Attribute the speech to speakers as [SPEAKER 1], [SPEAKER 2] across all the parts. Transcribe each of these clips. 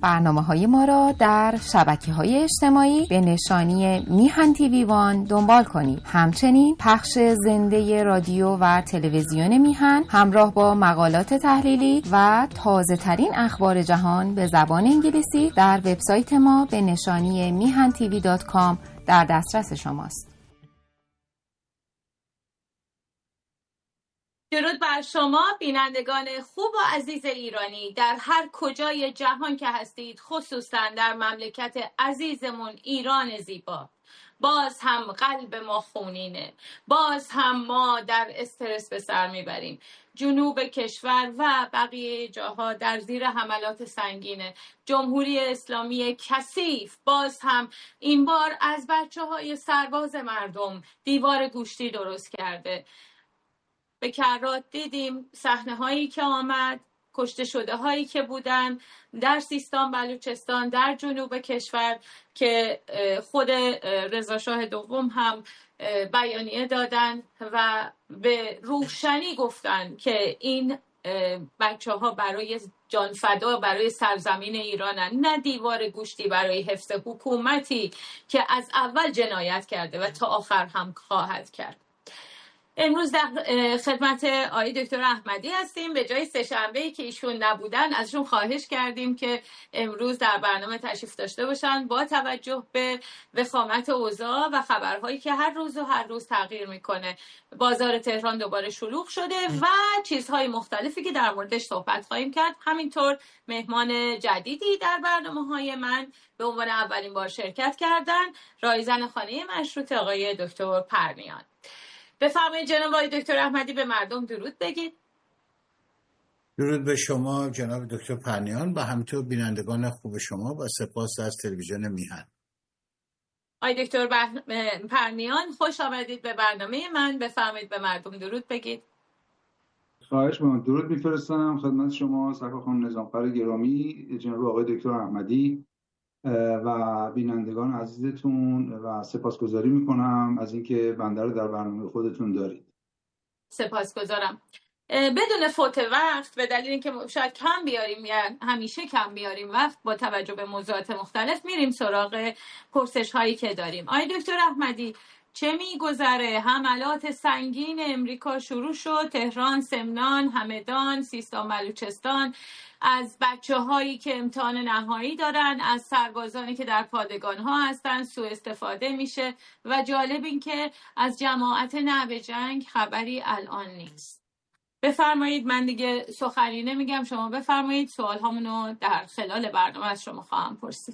[SPEAKER 1] برنامه‌های ما را در شبکه‌های اجتماعی به نشانی میهن تیوی وان دنبال کنید. همچنین پخش زنده رادیو و تلویزیون میهن همراه با مقالات تحلیلی و تازه‌ترین اخبار جهان به زبان انگلیسی در وبسایت ما به نشانی mihantv.com در دسترس شماست.
[SPEAKER 2] درود بر شما بینندگان خوب و عزیز ایرانی در هر کجای جهان که هستید، خصوصا در مملکت عزیزمون ایران زیبا. باز هم قلب ما خونینه، باز هم ما در استرس به سر میبریم. جنوب کشور و بقیه جاها در زیر حملات سنگینه. جمهوری اسلامی کثیف باز هم این بار از بچه‌های سرباز مردم دیوار گوشتی درست کرده. به کرات دیدیم صحنه هایی که آمد، کشته شده هایی که بودن در سیستان بلوچستان، در جنوب کشور که خود رضا شاه دوم هم بیانیه دادن و به روشنی گفتن که این بچه ها برای جان فدا برای سرزمین ایرانن، نه دیوار گوشتی برای حفظ حکومتی که از اول جنایت کرده و تا آخر هم خواهد کرد. امروز در خدمت آقای دکتر احمدی هستیم. به جای سه‌شنبه‌ای که ایشون نبودن ازشون خواهش کردیم که امروز در برنامه تشریف داشته باشن با توجه به وخامت اوضاع و خبرهایی که هر روز تغییر میکنه. بازار تهران دوباره شلوغ شده و چیزهای مختلفی که در موردش صحبت خواهیم کرد. همینطور مهمان جدیدی در برنامه‌های من به عنوان اولین بار شرکت کردن، رایزن خانه مشروطه آقای دکتر پرنیان. بفرمایید جناب آقای دکتر احمدی به مردم درود بگید.
[SPEAKER 3] درود به شما جناب دکتر پرنیان و همینطور بینندگان خوب شما و سپاس از تلویزیون میهن.
[SPEAKER 2] آقای دکتر پرنیان خوش آمدید به برنامه من. بفرمایید به مردم درود بگید.
[SPEAKER 4] خواهش می‌کنم. درود میفرستم خدمت شما سرکار خانم نظامفر گرامی، جناب آقای دکتر احمدی و بینندگان عزیزتون و سپاسگزاری میکنم از اینکه بنده رو در برنامه خودتون دارید.
[SPEAKER 2] سپاسگزارم. بدون فوت وقت، به دلیل اینکه شاید کم بیاریم یا همیشه کم بیاریم وقت با توجه به موضوعات مختلف، میریم سراغ پرسش هایی که داریم. آقای دکتر احمدی، چه میگذره؟ حملات سنگین امریکا شروع شد، تهران، سمنان، همدان، سیستان بلوچستان، از بچه هایی که امتحان نهایی دارن، از سربازانی که در پادگان ها هستن سوء استفاده میشه و جالب این که از جماعت نه به جنگ خبری الان نیست. بفرمایید، من دیگه سخنی نمیگم، شما بفرمایید، سوال هامونو در خلال برنامه از شما خواهم پرسید.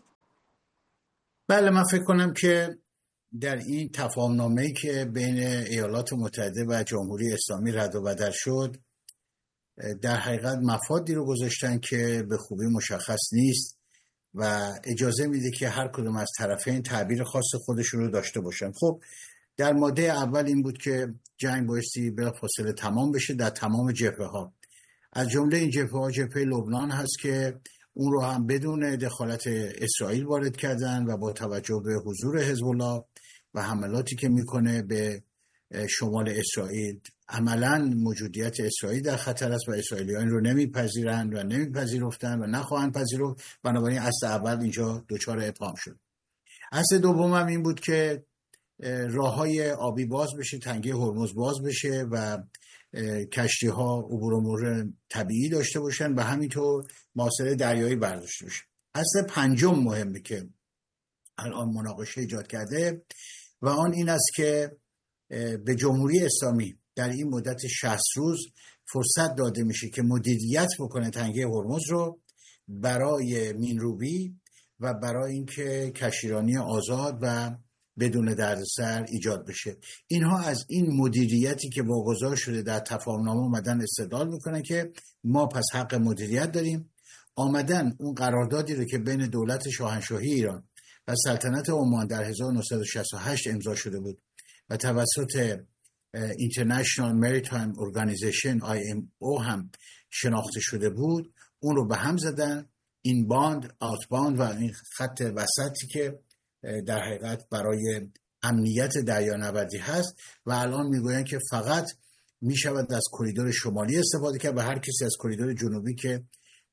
[SPEAKER 3] بله، من فکر کنم که در این تفاهم‌نامه‌ای که بین ایالات متحده و جمهوری اسلامی رد و بدل شد، در حقیقت مفادی رو گذاشتن که به خوبی مشخص نیست و اجازه میده که هر کدوم از طرفین تعبیر خاص خودشون رو داشته باشن. خب در ماده اول این بود که جنگ بایستی بلافاصله تمام بشه در تمام جبهه‌ها. از جمله این جبهه‌ها جبهه لبنان هست که اون رو هم بدون دخالت اسرائیل وارد کردن و با توجه به حضور حزب الله و حملاتی که میکنه به شمال اسرائیل، عملاً موجودیت اسرائیل در خطر است و اسرائیلیان رو نمیپذیرند و نمیپذیرفتن و نخواهند پذیرفت. بنابراین اصل اول اینجا دچار ابهام شد. اصل دوم هم این بود که راههای آبی باز بشه، تنگه هرمز باز بشه و کشتی ها عبور و مرور طبیعی داشته باشن و همینطور محاصره دریایی برداشته بشه. اصل پنجم مهمه که الان مناقشه ایجاد کرده و آن این است که به جمهوری اسلامی در این مدت 60 روز فرصت داده میشه که مدیریت بکنه تنگه هرمز رو برای مینروبی و برای اینکه کشتیرانی آزاد و بدون دردسر ایجاد بشه. اینها از این مدیریتی که واگذار شده در تفاهم‌نامه اومدن استدلال میکنن که ما پس حق مدیریت داریم. آمدن اون قراردادی رو که بین دولت شاهنشاهی ایران و سلطنت عمان در 1968 امضا شده بود و توسط International Maritime Organization IMO هم شناخته شده بود، اون رو به هم زدن. این باند، آوت باند و این خط وسطی که در حقیقت برای امنیت دریانوردی هست و الان میگوین که فقط میشود از کریدور شمالی استفاده کرد و هر کسی از کریدور جنوبی که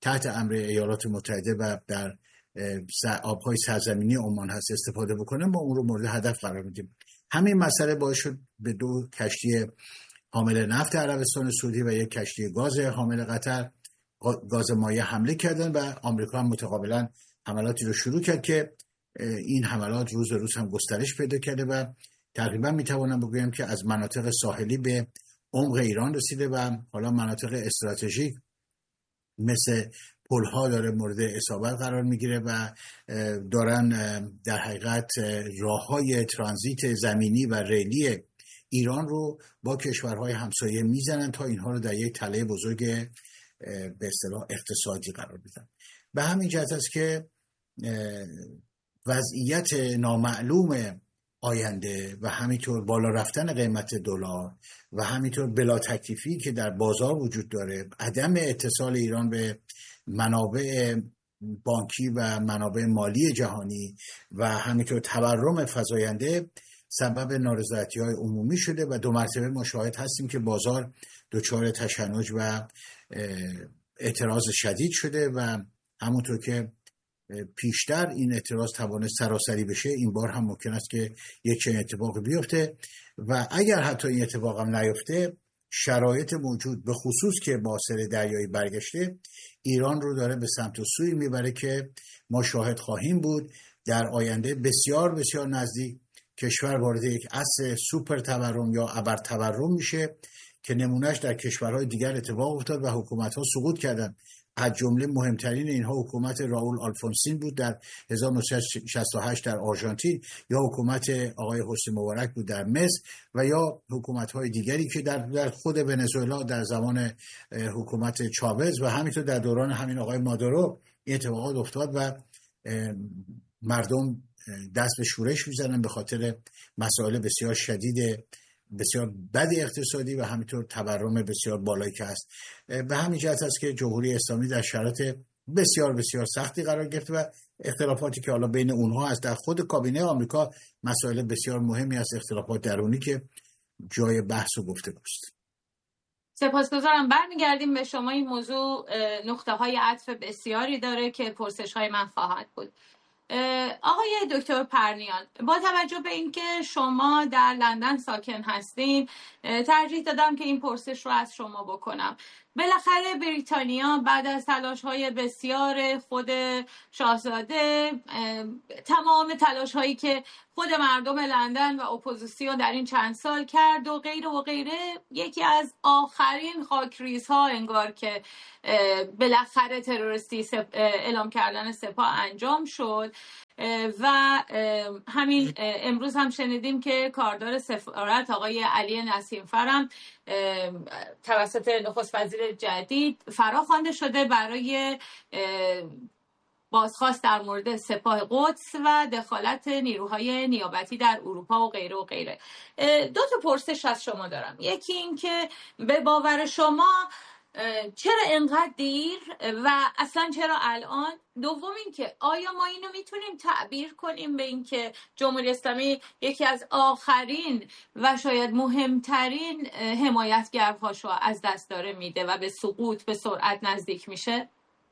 [SPEAKER 3] تحت امر ایالات متحده و در آبهای سرزمینی عمان هست استفاده بکنه، ما اون رو مورد هدف قرار میدیم. همین مسئله باعث شد به 2 کشتی حامل نفت عربستان سعودی و 1 کشتی گاز حامل قطر گاز مایع حمله کردن و آمریکا هم متقابلا حملاتی رو شروع کرد که این حملات روز به روز هم گسترش پیدا کرده و تقریبا میتوانم بگویم که از مناطق ساحلی به عمق ایران رسیده و حالا مناطق استراتژیک مثل پل‌ها داره مورد اصابت قرار میگیره و دارن در حقیقت راه‌های ترانزیت زمینی و ریلی ایران رو با کشورهای همسایه میزنن تا اینها رو در یک تله بزرگ به اصطلاح اقتصادی قرار بدن. به همین جهت است که وضعیت نامعلوم آینده و همینطور بالا رفتن قیمت دلار و همینطور بلا تکلیفی که در بازار وجود داره، عدم اتصال ایران به منابع بانکی و منابع مالی جهانی و همینطور تورم فزاینده سبب نارضایتی‌های عمومی شده و 2 مرتبه ما شاهد هستیم که بازار دچار تشنج و اعتراض شدید شده و همونطور که پیشتر این اعتراض توانست سراسری بشه، این بار هم ممکن است که یک چنین اتفاقی بیفته و اگر حتی این اتفاق هم نیفته، شرایط موجود به خصوص که با سر دریایی برگشته ایران رو داره به سمت و سوی میبره که ما شاهد خواهیم بود در آینده بسیار بسیار نزدیک کشور وارد یک عصر سوپر تورم یا ابر تورم میشه که نمونهش در کشورهای دیگر اتفاق افتاد و حکومت‌ها سقوط کردند. از جمله مهمترین اینها حکومت راول آلفونسین بود در 1968 در آرژانتین، یا حکومت آقای حسنی مبارک بود در مصر و یا حکومت‌های دیگری که در خود ونزوئلا در زمان حکومت چاوز و همینطور در دوران همین آقای مادورو این اتفاقات افتاد و مردم دست به شورش میزنن به خاطر مسائل بسیار شدید بسیار بد اقتصادی و همینطور تورم بسیار بالایی که هست. به همین جهت است که جمهوری اسلامی در شرایط بسیار بسیار سختی قرار گرفت و اختلافاتی که حالا بین اونها هست در خود کابینه آمریکا مسائل بسیار مهمی است، اختلافات درونی که جای بحث و گفتگوست.
[SPEAKER 2] سپاسگزارم. برمیگردیم به شما. این موضوع نقطه‌های عطف بسیاری داره که پرسش‌های من خواهد بود. آقای دکتر پرنیان، با توجه به اینکه شما در لندن ساکن هستین، ترجیح دادم که این پرسش رو از شما بکنم. بالاخره بریتانیا بعد از تلاش‌های بسیار خود شاهزاده، تمام تلاش‌هایی که خود مردم لندن و اپوزیسیون در این چند سال کرد و غیره و غیره، یکی از آخرین خاکریزها انگار که بالاخره تروریستی اعلام کردن سپاه انجام شد و همین امروز هم شنیدیم که کاردار سفارت آقای علی نسیم‌فرم توسط نخست وزیر جدید فراخوانده شده برای بازخواست در مورد سپاه قدس و دخالت نیروهای نیابتی در اروپا و غیره و غیره. 2 تا پرسش از شما دارم. یکی این که به باور شما چرا انقدر دیر و اصلا چرا الان؟ دوم این که آیا ما اینو میتونیم تعبیر کنیم به این که جمهوری اسلامی یکی از آخرین و شاید مهمترین حمایتگرهاشو از دست داره میده و به سقوط به سرعت نزدیک میشه؟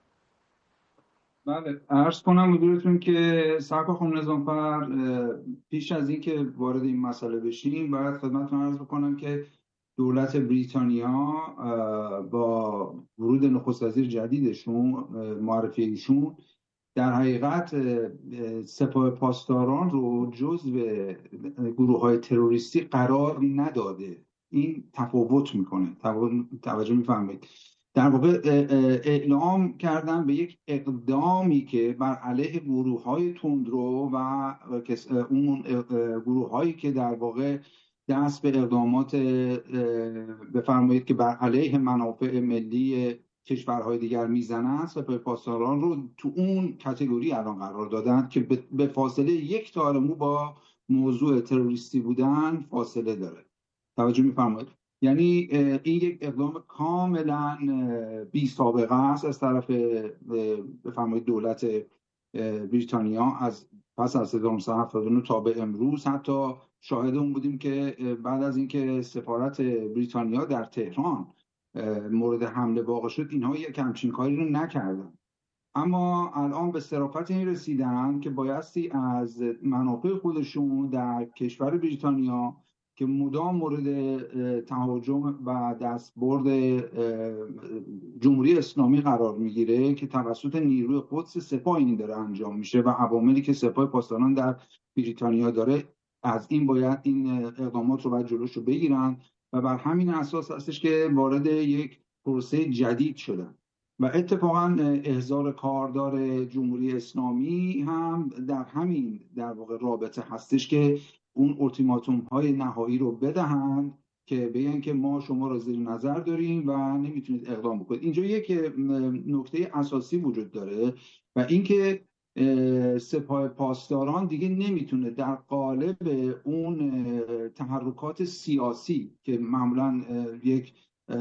[SPEAKER 4] بله، عرض کنم حضورتون که سرکار خانم نظامفر، پیش از این که وارد این مسئله بشیم باید خدمتتون عرض بکنم که دولت بریتانیا با ورود نخست وزیر جدیدشون، معرفی ایشون، در حقیقت سپاه پاسداران رو جزو گروه‌های تروریستی قرار نداده. این تفاوت میکنه، توجه میفرمایید. در واقع اعلام کردن به یک اقدامی که بر علیه گروه‌های تندرو و اون گروه‌هایی که در واقع دست به اقدامات بفرمایید که بر علیه منافع ملی کشورهای دیگر میزنند، سپاه پاسداران رو تو اون کاتگوری الان قرار دادن که به فاصله 1 تار مو با موضوع تروریستی بودن فاصله داره. توجه میفرمایید؟ یعنی این یک اقدام کاملا بی سابقه است از طرف بفرمایید دولت بریتانیا از پس از 1979 تا به امروز. حتی شاهد اون بودیم که بعد از اینکه سفارت بریتانیا در تهران مورد حمله واقع شد، اینها یک همچین کاری رو نکردن. اما الان به صرافت این رسیدن که بایستی از منافع خودشون در کشور بریتانیا که مدام مورد تهاجم و دستبرد جمهوری اسلامی قرار میگیره که توسط نیروی قدس سپاه این داره انجام میشه و عواملی که سپاه پاسداران در بریتانیا داره، از این باید این اقدامات رو باید جلوش رو بگیرن و بر همین اساس هستش که وارد یک پروسه جدید شدن. و اتفاقا احضار کاردار جمهوری اسلامی هم در همین در واقع رابطه هستش که اون اولتیماتوم های نهایی رو بدهند که بگن که ما شما را زیر نظر داریم و نمیتونید اقدام بکنید. اینجا یک نکته اساسی وجود داره و اینکه سپاه پاسداران دیگه نمیتونه در قالب اون تحرکات سیاسی که معمولا یک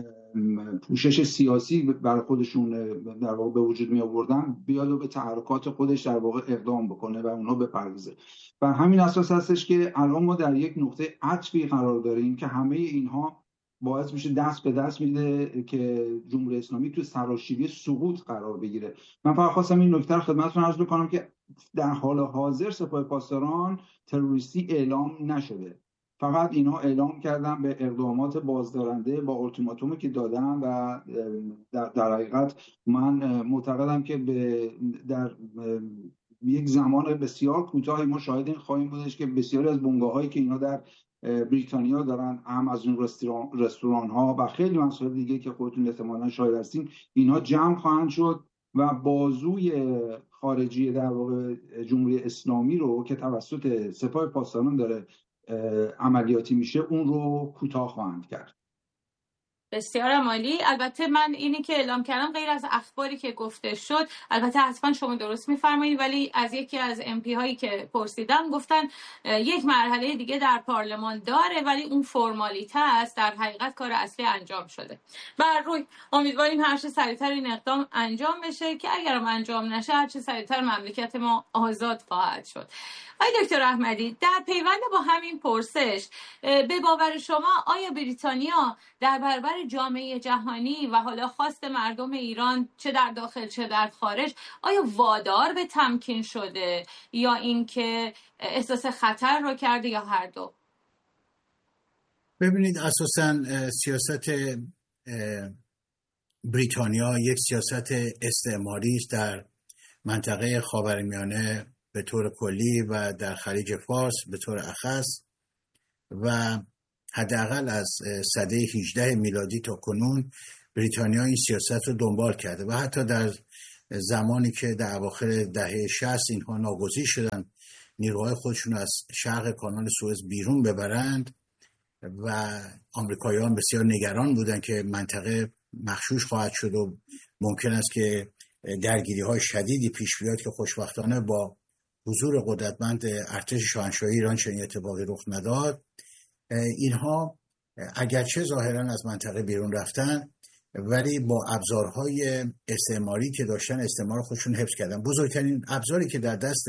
[SPEAKER 4] پوشش سیاسی برای خودشون در واقع به وجود می آوردن بیاد و به تحرکات خودش در واقع اقدام بکنه و اونها بپردازه. بر همین اساس هستش که الان ما در یک نقطه عطفی قرار داریم که همه اینها باعث میشه دست به دست میده که جمهوری اسلامی تو سراشیبی سقوط قرار بگیره. من فقط خواستم این نکته رو خدمتتون عرض بکنم که در حال حاضر سپاه پاسداران تروریستی اعلام نشده، فقط اینها اعلام کردن به اقدامات بازدارنده با اولتیماتومی که دادن و در حقیقت من معتقدم که در یک زمان بسیار کوتاهی ما شاهد این خواهیم بودش که بسیاری از بنگاه‌هایی که اینا در بریتانیا دارن، هم از اون رستوران ها و خیلی مسائل دیگه که خودتون احتمالاً شاهد هستین، اینا جمع خواهند شد و بازوی خارجی در واقع جمهوری اسلامی رو که توسط سپاه پاسداران داره عملیاتی میشه اون رو کوتاه خواهند کرد.
[SPEAKER 2] بسیار عالی. البته من اینی که اعلام کردم غیر از اخباری که گفته شد، البته حتما شما درست میفرمایید، ولی از یکی از ام پی هایی که پرسیدم گفتن یک مرحله دیگه در پارلمان داره ولی اون فرمالیته است، در حقیقت کار اصلی انجام شده. بر روی امیدواریم هر چه سریعتر این اقدام انجام بشه که اگرم انجام نشه هر چه سریعتر مملکت ما آزاد خواهد شد. آقای دکتر احمدی، در پیوند با همین پرسش، به باور شما آیا بریتانیا در برابر جامعه جهانی و حالا خواست مردم ایران چه در داخل چه در خارج آیا وادار به تمکین شده یا اینکه احساس خطر رو کرده یا هر دو؟
[SPEAKER 3] ببینید، اساساً سیاست بریتانیا یک سیاست استعماری است در منطقه خاورمیانه به طور کلی و در خلیج فارس به طور اخص و حداقل از سده 18 میلادی تا کنون بریتانیا این سیاست رو دنبال کرده و حتی در زمانی که در اواخر دهه 60 اینها ناگزیر شدن نیروهای خودشون از شرق کانال سوئز بیرون ببرند و آمریکاییان بسیار نگران بودن که منطقه مغشوش خواهد شد و ممکن است که درگیری‌های شدیدی پیش بیاد که خوشبختانه با حضور قدرتمند ارتش شاهنشاهی ایران چنین اتفاقی رخ نداد. اینها اگرچه ظاهراً از منطقه بیرون رفتن ولی با ابزارهای استعماری که داشتن استعمار خودشون حفظ کردن. بزرگترین ابزاری که در دست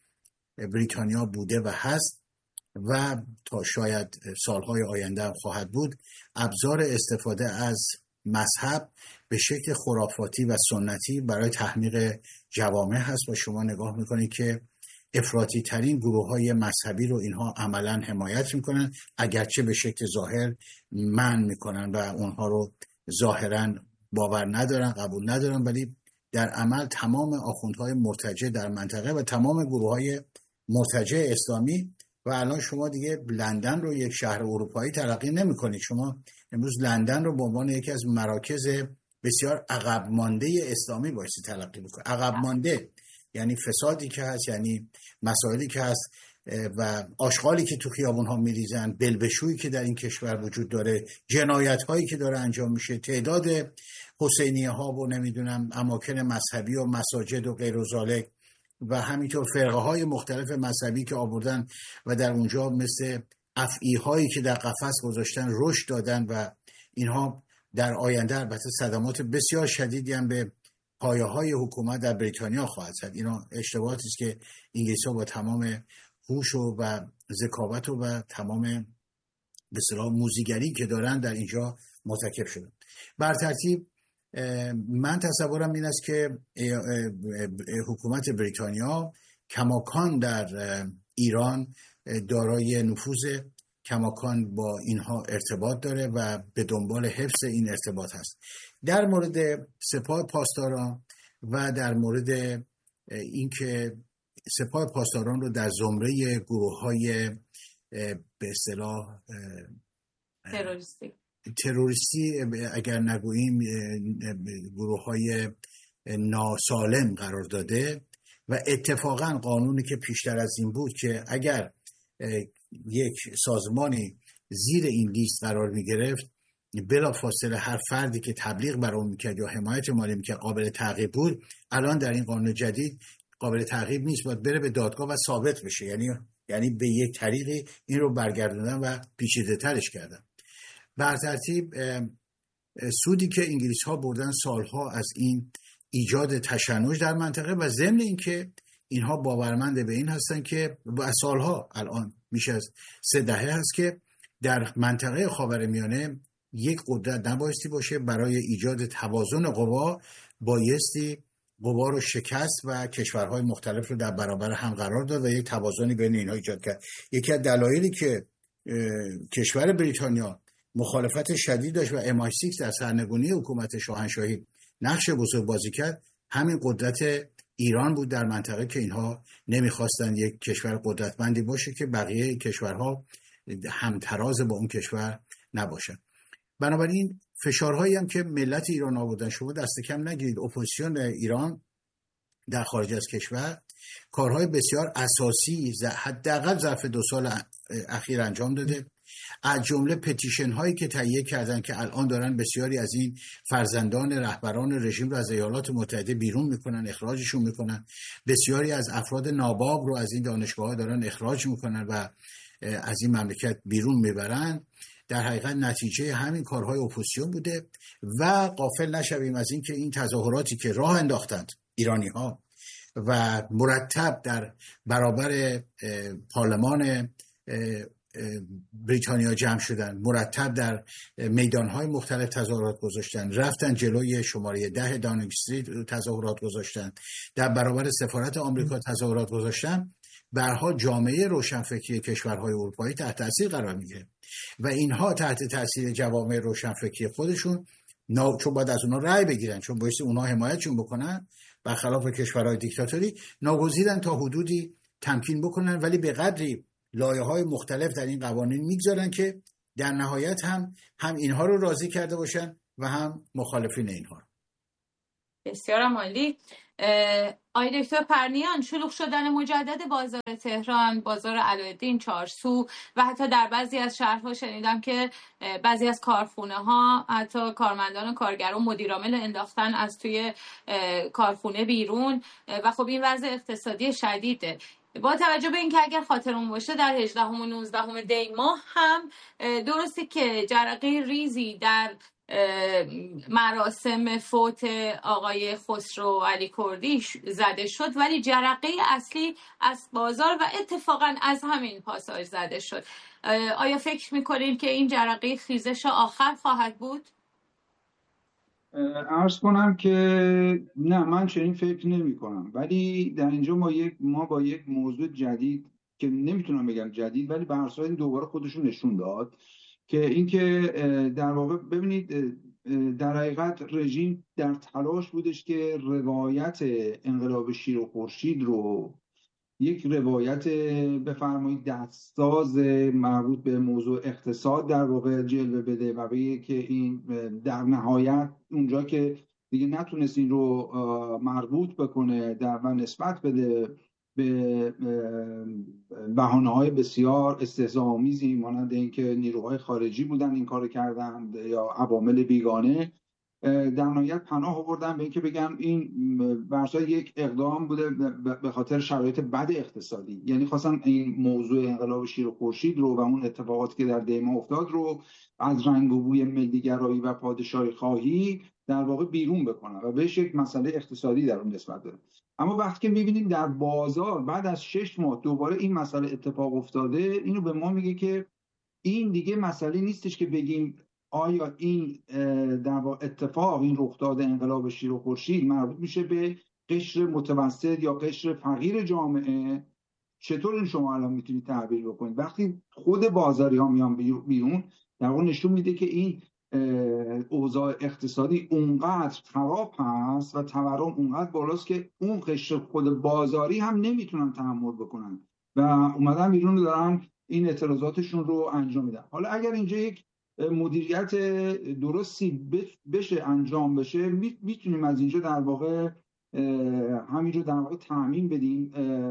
[SPEAKER 3] بریتانیا بوده و هست و تا شاید سالهای آینده هم خواهد بود، ابزار استفاده از مذهب به شکل خرافاتی و سنتی برای تحمیق جوامع هست و شما نگاه میکنید که افراطی ترین گروه های مذهبی رو اینها عملا حمایت میکنن، اگرچه به شکل ظاهر منع میکنن و اونها رو ظاهرا باور ندارن، قبول ندارن، ولی در عمل تمام آخوندهای مرتجع در منطقه و تمام گروه های مرتجع اسلامی و الان شما دیگه لندن رو یک شهر اروپایی تلقی نمی کنید. شما امروز لندن رو به عنوان یکی از مراکز بسیار عقب مانده اسلامی بایستی تلقی بکنید. عقب مانده یعنی فسادی که هست، یعنی مسائلی که هست و آشغالی که تو خیابون ها میریزن، بلبشویی که در این کشور وجود داره، جنایت هایی که داره انجام میشه، تعداد حسینیه ها و نمیدونم اماکن مذهبی و مساجد و غیر و ذالک و همینطور فرقه های مختلف مذهبی که آوردن و در اونجا مثل افعی هایی که در قفس گذاشتن رشد دادن و اینها در آینده البته صدمات بسیار شدیدی هم به پایه های حکومت در بریتانیا خواهد زد. اینا اشتباهاتی است که انگلیس‌ها با تمام هوش و ذکاوت و تمام به اصطلاح موزیگری که دارن در اینجا مرتکب شدن. بر ترتیب من تصورم این است که حکومت بریتانیا کماکان در ایران دارای نفوذ، کماکان با اینها ارتباط داره و به دنبال حفظ این ارتباط هست. در مورد سپاه پاسداران و در مورد اینکه سپاه پاسداران رو در زمره گروه‌های به اصطلاح تروریستی اگر نگوییم گروه‌های ناسالم قرار داده و اتفاقا قانونی که پیشتر از این بود که اگر یک سازمانی زیر این لیست قرار می گرفت بلافاصله هر فردی که تبلیغ بر اون میکرد یا حمایت مالی میکرد قابل تعقیب بود، الان در این قانون جدید قابل تعقیب نیست، باید بره به دادگاه و ثابت بشه. یعنی به یک طریقی این رو برگردوندن و پیچیده ترش کردن. بر ترتیب سودی که انگلیس ها بردن سالها از این ایجاد تشنج در منطقه و ضمن اینکه اینها باورمند به این هستن که از سالها الان میشه از 3 دهه هست که در منطقه خاورمیانه یک قدرت نبایستی باشه، برای ایجاد توازن قوا بایستی قوا رو شکست و کشورهای مختلف رو در برابر هم قرار داد و یک توازنی بین اینها ایجاد کرد. یکی از دلایلی که کشور بریتانیا مخالفت شدید داشت و MI6 در سرنگونی حکومت شاهنشاهی نقش بزرگ بازی کرد همین قدرت ایران بود در منطقه که اینها نمیخواستن یک کشور قدرتمندی باشه که بقیه کشورها همتراز با اون کشور نباشن. بنابراین فشارهایی هم که ملت ایران آوردن، شما دست کم نگیرید اپوزیسیون ایران در خارج از کشور کارهای بسیار اساسی حداقل ظرف 2 سال اخیر انجام داده، از جمله پتیشن هایی که تهیه کردن که الان دارن بسیاری از این فرزندان رهبران رژیم رو از ایالات متحده بیرون میکنن، اخراجشون میکنن، بسیاری از افراد ناباب رو از این دانشگاه ها دارن اخراج میکنن و از این مملکت بیرون میبرن. در حقیقت نتیجه همین کارهای اپوزیسیون بوده و غافل نشویم از این که این تظاهراتی که راه انداختند ایرانی ها و مرتب در برابر پارلمان بریتانیا جمع شدن، مرتب در میدانهای مختلف تظاهرات گذاشتن، رفتن جلوی شماره 10 داونینگ استریت تظاهرات گذاشتن، در برابر سفارت آمریکا تظاهرات گذاشتن، برها جامعه روشنفکری کشورهای اروپایی تحت تاثیر قرار میگیره و اینها تحت تاثیر جوامع روشنفکری خودشون چون باید از اونها رأی بگیرن، چون باید اونها حمایتشون بکنن برخلاف کشورهای دیکتاتوری، ناگزیرن تا حدودی تمکین بکنن، ولی به قدری لایه‌های مختلف در این قوانین میگذارن که در نهایت هم اینها رو راضی کرده باشن و هم مخالفین اینها.
[SPEAKER 2] بسیار عالی. آقای دکتر پرنیان، شلوغ شدن مجدد بازار تهران، بازار علایالدین، چارسو و حتی در بعضی از شهرها شنیدم که بعضی از کارخونه ها حتی کارمندان و کارگران مدیرعامل انداختن از توی کارخونه بیرون و خب این وضع اقتصادی شدیده. با توجه به اینکه اگر خاطرمون باشه در 18 و 19 دی ماه هم درسته که جرقه ریزی در مراسم فوت آقای خسرو علی کردی زده شد، ولی جرقه اصلی از بازار و اتفاقا از همین پاساژ زده شد. آیا فکر میکنید که این جرقه خیزش آخر خواهد بود؟
[SPEAKER 4] عرض کنم که نه، من چنین فکر نمی کنم، ولی در اینجا ما با یک موضوع جدید که نمیتونم بگم جدید ولی به هر صورت دوباره خودشون نشون داد که اینکه در واقع ببینید در حقیقت رژیم در تلاش بودش که روایت انقلاب شیر و خورشید رو یک روایت بفرمایید دستساز مربوط به موضوع اقتصاد در واقع جلوه بده و بگه که این در نهایت اونجا که دیگه نتونست این رو مربوط بکنه و نسبت بده به بهانه‌های بسیار استهزاء‌آمیزی مانند اینکه نیروهای خارجی بودن این کارو کردن یا عوامل بیگانه، در نهایت پناه آوردن به اینکه بگم این برای یک اقدام بوده به خاطر شرایط بد اقتصادی، یعنی خواستن این موضوع انقلاب شیر و خورشید رو و اون اتفاقاتی که در دیما افتاد رو از رنگ و بوی ملی‌گرایی و پادشاهی خواهی در واقع بیرون بکنن و بهش یک مسئله اقتصادی در اون نسبت داره. اما وقتی که می‌بینیم در بازار بعد از 6 ماه دوباره این مسئله اتفاق افتاده، اینو به ما میگه که این دیگه مسئله نیستش که بگیم آیا این در واقع اتفاق، این رخداد انقلاب شیر و خورشید مربوط میشه به قشر متوسط یا قشر فقیر جامعه؟ چطور این شما الان میتونید تعبیر بکنید؟ وقتی خود بازاری ها میان بیرون، در واقع نشون میده که این اوضاع اقتصادی اونقدر خراب هست و تورم اونقدر بالاست که اون قشر خود بازاری هم نمیتونن تحمل بکنن و اومدن بیرون دارن این اعتراضاتشون رو انجام میدن. حالا اگر اینجا یک مدیریت درستی بشه انجام بشه، میتونیم از اینجا در واقع همینجا در واقع تامین بدیم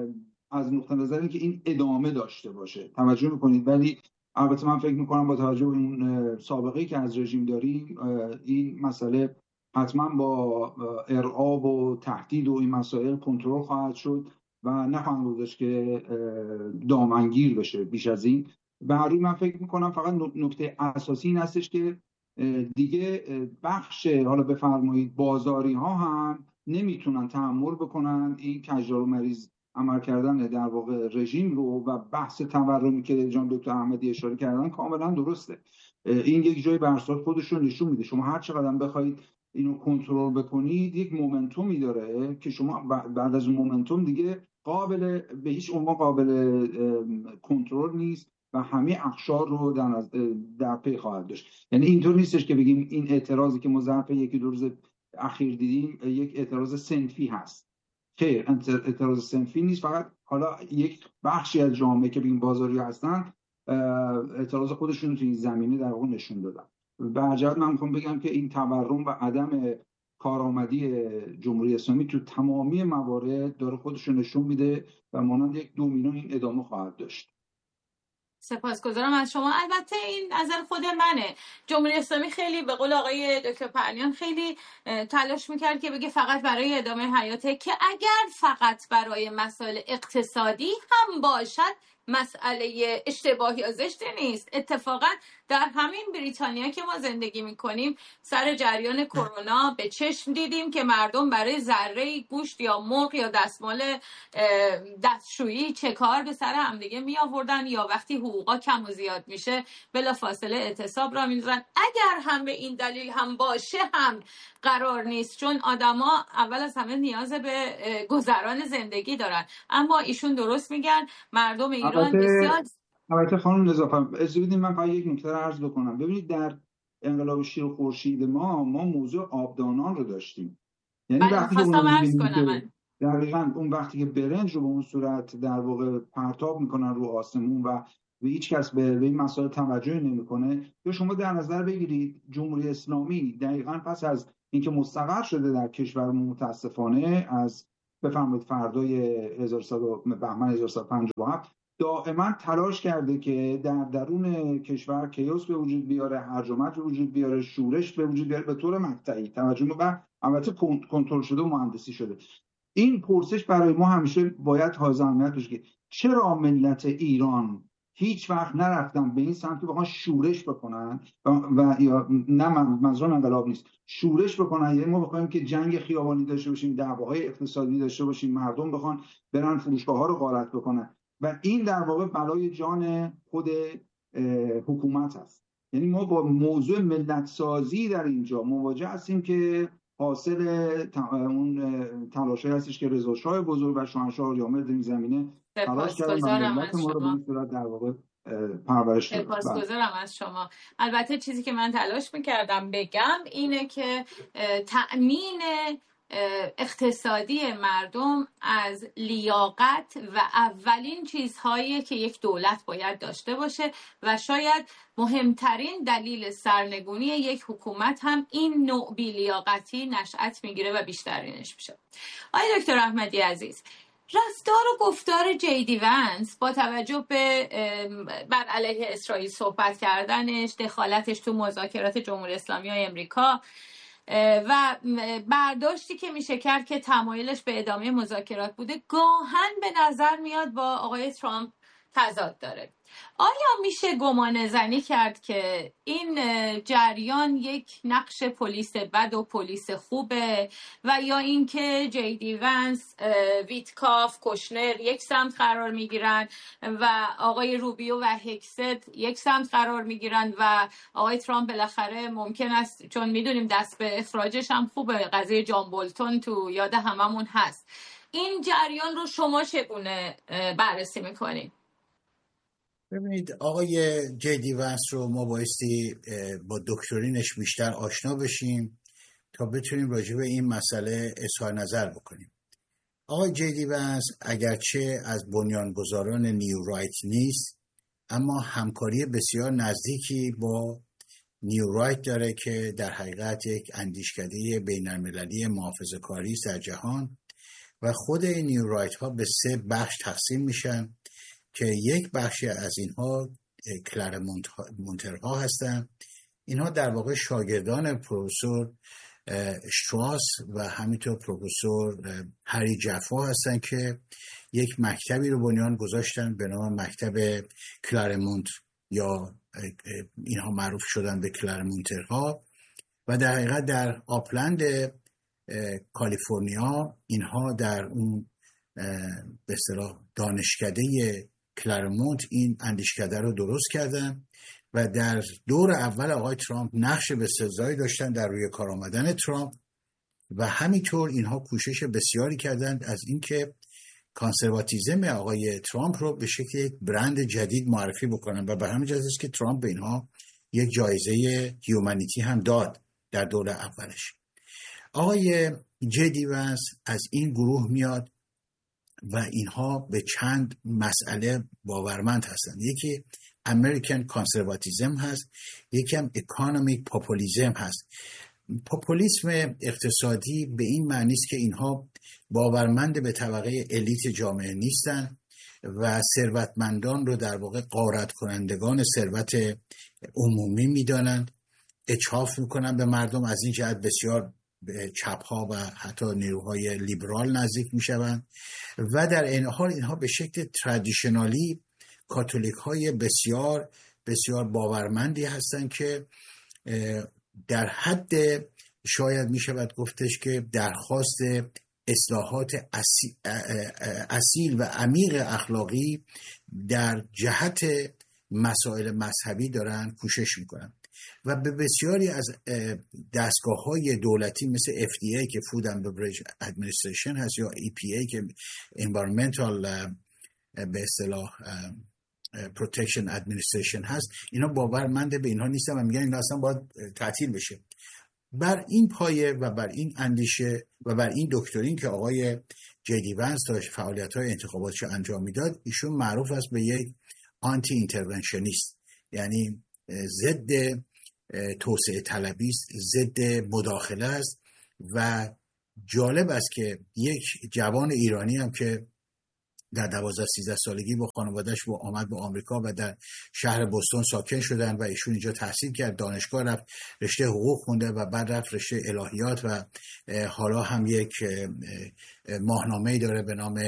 [SPEAKER 4] از نقطه نظر اینکه این ادامه داشته باشه. توجه میکنید؟ ولی البته من فکر میکنم با توجه به این سابقه‌ای که از رژیم داریم این مسئله حتما با ارعاب و تهدید و این مسائل کنترل خواهد شد و نخواهند گذاشت که دامنگیر بشه بیش از این. به هر روی من فکر میکنم فقط نکته اساسی این هستش که دیگه بخش، حالا بفرمایید بازاری ها هم نمیتونن تحمل بکنن این کجدار و مریض عمل کردن در واقع رژیم رو و بحث تورمی که جناب دکتر احمدی اشاره کردن کاملا درسته. این یک جای برسات خودش رو نشون میده. شما هر چقدر بخواید اینو کنترل بکنید یک مومنتومی داره که شما بعد از اون مومنتوم دیگه به هیچ عنوان قابل کنترل نیست و همه اقشار رو در پی خواهد داشت. یعنی اینطور نیستش که بگیم این اعتراضی که ما ظرف یکی دو روز اخیر دیدیم یک اعتراض صنفی هست. که اعتراض صنفی نیست، فقط حالا یک بخشی از جامعه که بگیم بازاری هستن اعتراض خودشون رو تو این زمینه در واقع نشون دادن. به عجب من میخوام بگم که این تورم و عدم کارآمدی جمهوری اسلامی تو تمامی موارد داره خودش رو نشون میده و مانند یک دومینو این ادامه خواهد داشت.
[SPEAKER 2] سپاسگزارم از شما. البته این نظر خود منه. جمهوری اسلامی خیلی به قول آقای دکتر پرنیان خیلی تلاش میکرد که بگه فقط برای ادامه حیاته، که اگر فقط برای مسائل اقتصادی هم باشد مسئله اشتباهی یا زشتی نیست. اتفاقا در همین بریتانیا که ما زندگی میکنیم سر جریان کرونا به چشم دیدیم که مردم برای ذره گوشت یا مرغ یا دستمال دستشویی چه کار به سر همدیگه می آوردن، یا وقتی حقوقا کم و زیاد میشه بلافاصله اعتصاب را میذارن. اگر هم به این دلیل هم باشه هم قرار نیست، چون آدما اول از همه نیاز به گذران زندگی دارن. اما ایشون درست میگن مردم ایران بسیار.
[SPEAKER 4] البته خانم نظافت اجازه بدید من فقط یک نکته رو عرض بکنم. ببینید در انقلاب شیر و خورشید ما موضوع آبدانان رو داشتیم. یعنی وقتی که دقیقاً اون وقتی که برنج رو به اون صورت در واقع پرتاب میکنن رو آسمون و هیچ کس به این مسائل توجه نمیکنه، یا شما در نظر بگیرید جمهوری اسلامی دقیقاً پس از اینکه مستقر شده در کشورمون متاسفانه از بفرمایید فردای بهمن 1157 دائما تلاش کرده که در درون کشور کیوس به وجود بیاره، هرج و مرج به وجود بیاره، شورش به وجود بیاره به طور مقطعی. توجه و البته کنترل شده و مهندسی شده. این پرسش برای ما همیشه باید حائز اهمیت باشه که چرا ملت ایران هیچ وقت نرفتن به این سمت که بخوان شورش بکنن و یا نه منظورم انقلاب نیست، شورش بکنن. یعنی ما بخوایم که جنگ خیابانی داشته باشیم، دعواهای اقتصادی داشته باشیم، مردم بخوان برن فروشگاه‌ها رو غارت بکنن و این در واقع بلای جان خود حکومت هست. یعنی ما با موضوع ملت سازی در اینجا مواجه هستیم که حاصل اون تلاشی هستش که رضا شاه بزرگ و شاهنشاه یامر در این زمینه تلاش کردن و ملت ما رو به این صورت در واقع پرورش دادن.
[SPEAKER 2] سپاسگزارم از شما. البته چیزی که من تلاش میکردم بگم اینه که تأمین اقتصادی مردم از لیاقت و اولین چیزهایی که یک دولت باید داشته باشه و شاید مهمترین دلیل سرنگونی یک حکومت هم این نوع بی‌لیاقتی نشأت میگیره و بیشترینش میشه. آقای دکتر احمدی عزیز، رفتار و گفتار جیدی ونس با توجه به بر علیه اسرائیل صحبت کردنش، دخالتش تو مذاکرات جمهوری اسلامی و امریکا و برداشتی که میشه کرد که تمایلش به ادامه مذاکرات بوده، گاهن به نظر میاد با آقای ترامپ تضاد داره. آیا میشه گمان زنی کرد که این جریان یک نقش پلیس بد و پلیس خوبه و یا اینکه جی دی ونس، ویتکاف، کوشنر یک سمت قرار میگیرن و آقای روبیو و هکست یک سمت قرار میگیرن و آقای ترامپ بالاخره ممکن است، چون میدونیم دست به اخراجش هم خوبه، قضیه جان بولتون تو یاد هممون هست، این جریان رو شما چگونه بررسی میکنید؟
[SPEAKER 3] ببینید، آقای جی دی ونس رو ما بایستی با دکترینش بیشتر آشنا بشیم تا بتونیم راجع به این مسئله اظهار نظر بکنیم. آقای جی دی ونس اگرچه از بنیانگذاران نیو رایت نیست، اما همکاری بسیار نزدیکی با نیو رایت داره که در حقیقت یک اندیشکده بین‌المللی محافظه‌کاری است در جهان و خود نیو رایت ها به 3 بخش تقسیم میشن که یک بخشی از اینها کلارمونترها هستند. اینها در واقع شاگردان پروفسور شتراس و همینطور پروفسور هری جفا هستند که یک مکتبی رو بنیان گذاشتن به نام مکتب کلارمونت، یا اینها معروف شدن به کلارمونترها، و در حقیقت در آپلند کالیفرنیا اینها در اون به اصطلاح دانشکده کلارمونت این اندیشکده رو درست کردن و در دور اول آقای ترامپ نقش بسزایی داشتن در روی کار آمدن ترامپ و همینطور اینها کوشش بسیاری کردند از اینکه کانسرواتیزم آقای ترامپ رو به شکل یک برند جدید معرفی بکنن و به همین جهت است که ترامپ به اینها یک جایزه هیومانیتی هم داد در دور اولش. آقای جی دی ونس از این گروه میاد و اینها به چند مسئله باورمند هستند. یکی امریکن کانسرواتیزم هست، یکی هم اکانومیک پاپولیسم هست. پاپولیسم اقتصادی به این معنی است که اینها باورمند به طبقه الیت جامعه نیستن و ثروتمندان رو در واقع غارت کنندگان ثروت عمومی میدانند، اجحاف میکنن به مردم. از این جهت بسیار به چپ‌ها و حتی نیروهای لیبرال نزدیک میشوند و در این حال اینها به شکل ترادیشنالی کاتولیک‌های بسیار بسیار باورمندی هستند که در حد شاید میشود گفتش که درخواست اصلاحات اصیل و عمیق اخلاقی در جهت مسائل مذهبی دارن کوشش میکنن و به بسیاری از دستگاه‌های دولتی مثل FDA که Food and Beverage Administration هست یا EPA که Environmental به اصطلاح Protection Administration هست، اینا باورمند به اینها نیستن و میگن اینا اصلا باید تعطیل بشه. بر این پایه و بر این اندیشه و بر این دکترین که آقای جی دی ونس داشت فعالیت‌های انتخاباتش انجام میداد، ایشون معروف است به یک آنتی اینترونشنیست، یعنی ضد توسعه طلبی است، ضد مداخله است. و جالب است که یک جوان ایرانی هم که در 12-13 سالگی با خانواده‌اش آمد به آمریکا و در شهر بوستون ساکن شدن و ایشون اینجا تحصیل کرد، دانشگاه رفت، رشته حقوق خونده و بعد رفت رشته الهیات و حالا هم یک ماهنامه‌ای داره به نام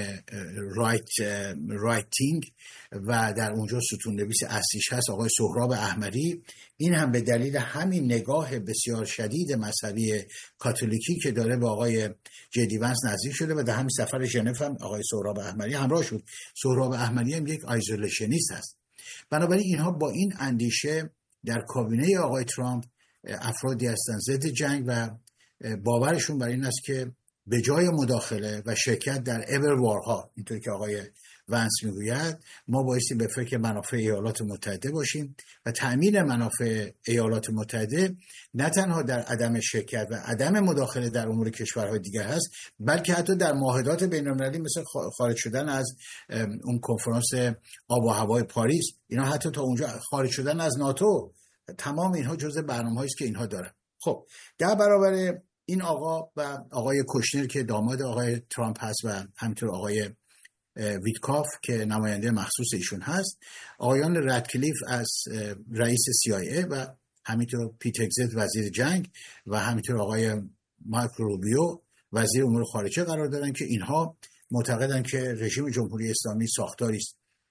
[SPEAKER 3] رایتینگ و در اونجا ستون نویس اصلیش هست آقای سهراب احمدی. این هم به دلیل همین نگاه بسیار شدید مذهبی کاتولیکی که داره به آقای جی دی ونس نزدیک شده و در همین سفر ژنو هم آقای سهراب احمدی همراه شد. سهراب احمدی هم یک آیزولیشنیست هست. بنابراین اینها با این اندیشه در کابینه آقای ترامپ افرادی هستند ضد جنگ و باورشون بر این است که به جای مداخله و شرکت در ابر وارها، اینطور که آقای ونس میگوید، ما بایستی به فکر منافع ایالات متحده باشیم و تأمین منافع ایالات متحده نه تنها در عدم شرکت و عدم مداخله در امور کشورهای دیگر هست، بلکه حتی در معاهدات بین‌المللی مثل خارج شدن از اون کنفرانس آب و هوای پاریس، اینا حتی تا اونجا خارج شدن از ناتو، تمام اینها جزء برنامه‌هایی است که اینها دارن. خب در برابر این آقا و آقای کوشنر که داماد آقای ترامپ هست و همینطور آقای ویتکاف که نماینده مخصوص ایشون هست، آقایان رادکلیف از رئیس CIA و همینطور پیت هگزت وزیر جنگ و همینطور آقای مارک روبیو وزیر امور خارجه قرار دارن که اینها معتقدن که رژیم جمهوری اسلامی ساختاری است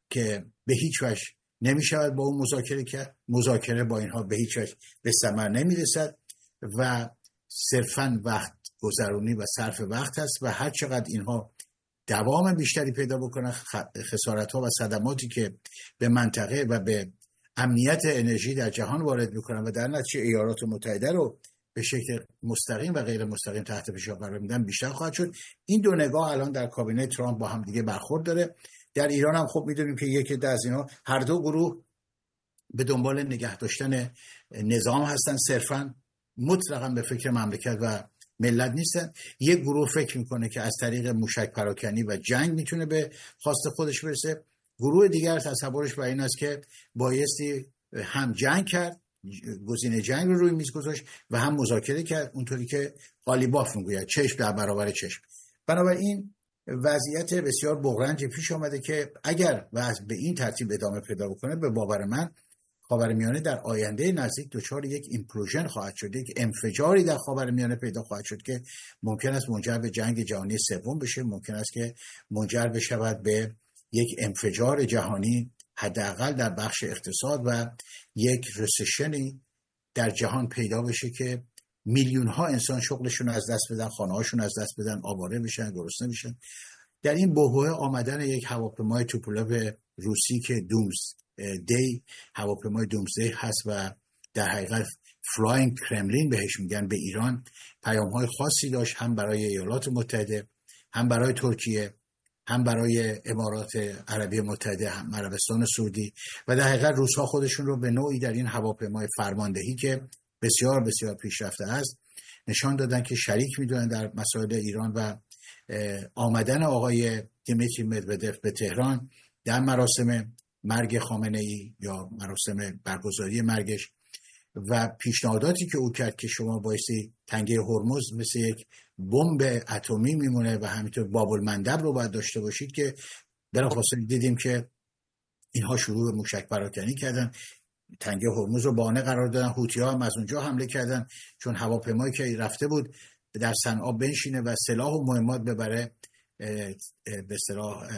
[SPEAKER 3] که به هیچ وجه نمیشود با اون مذاکره کرد. مذاکره با اینها به هیچ وجه به ثمر نمیرسد و صرفاً وقت گذرونی و صرف وقت است و هر چقدر اینها دوام بیشتری پیدا بکنن، خسارت‌ها و صدماتی که به منطقه و به امنیت انرژی در جهان وارد میکنن و در نتیجه ایالات متحده رو به شکل مستقیم و غیر مستقیم تحت فشار قرار میدن بیشتر خواهد شد. این دو نگاه الان در کابینه ترامپ با هم دیگه برخورد داره. در ایران هم خب میدونیم که یکی از اینا، هر دو گروه به دنبال نگه داشتن نظام هستن، صرفاً مطلقاً به فکر مملکت و ملت نیستن. یک گروه فکر میکنه که از طریق موشک پراکنی و جنگ میتونه به خواست خودش برسه. گروه دیگر تصورش بر این است که بایستی هم جنگ کرد، گزینه جنگ رو روی میز گذاشت و هم مذاکره کرد، اونطوری که قالیباف میگوید چشم در برابر چشم. بنابراین وضعیت بسیار بغرنج پیش آمده که اگر وضع به این ترتیب ادامه پیدا بکنه، به باور من خاورمیانه در آینده نزدیک دچار یک ایمپلوژن خواهد شد، یک انفجاری در خاورمیانه پیدا خواهد شد که ممکن است منجر به جنگ جهانی سوم بشه، ممکن است که منجر بشود به یک انفجار جهانی حداقل در بخش اقتصاد و یک رسشنی در جهان پیدا بشه که میلیون ها انسان شغلشون از دست بدن، خانه هاشون از دست بدن، آواره بشن، گرسنه بشن. در این بحبوحه آمدن یک هواپیمای توپولو روسی که دومزدی، هواپیمای دومزدی هست و در حقیقت فلاینگ کرملین بهش میگن، به ایران پیام‌های خاصی داشت، هم برای ایالات متحده، هم برای ترکیه، هم برای امارات عربی متحده، هم عربستان سعودی و در حقیقت روس‌ها خودشون رو به نوعی در این هواپیمای فرماندهی که بسیار بسیار پیشرفته است نشان دادن که شریک میدونن در مسائل ایران. و آمدن آقای دیمیتری مدودف به تهران در مراسم مرگ خامنه‌ای یا مراسم برگزاری مرگش و پیشنهاداتی که او کرد که شما بایستی تنگه هرمز مثل یک بمب اتمی میمونه و همینطور باب المندب رو باید داشته باشید، که بلافاصله دیدیم که اینها شروع به موشک پراکنی کردن، تنگه هرمز رو بهانه قرار دادن، حوثی‌ها هم از اونجا حمله کردن چون هواپیمایی که رفته بود در صنعا بنشینه و سلاح و مهمات ببره، به اصطلاح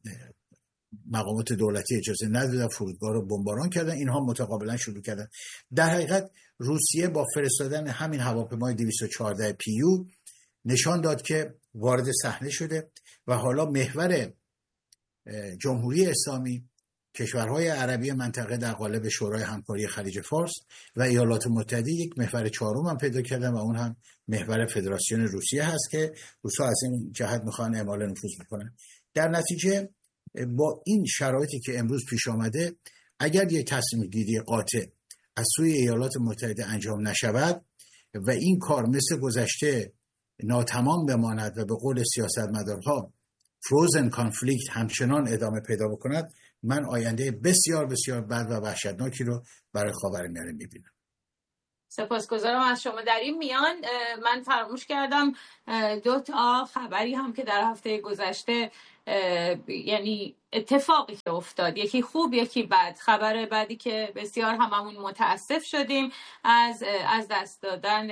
[SPEAKER 3] مقامات دولتی اجازه ندادن، فرودگاه رو بمباران کردن، اینها متقابلا شروع کردن. در حقیقت روسیه با فرستادن همین هواپیمای 214 پیو نشان داد که وارد صحنه شده و حالا محور جمهوری اسلامی، کشورهای عربی منطقه در قالب شورای همکاری خلیج فارس و ایالات متحده یک محور چهارم هم پیدا کردن و اون هم محور فدراسیون روسیه هست که روس‌ها از این جهت میخوان اعمال نفوذ بکنن. در نتیجه با این شرایطی که امروز پیش آمده، اگر یک تصمیم گیری قاطع از سوی ایالات متحده انجام نشود و این کار مثل گذشته ناتمام بماند و به قول سیاستمدارها فروزن کانفلیکت همچنان ادامه پیدا بکند، من آینده بسیار بسیار بد و وحشتناکی رو برای خاورمیانه میبینم.
[SPEAKER 2] سپاسگزارم از شما. در این میان من فراموش کردم 2 تا خبری هم که در هفته گذشته یعنی اتفاقی که افتاد، یکی خوب یکی بد. خبر بعدی که بسیار هممون متاسف شدیم از دست دادن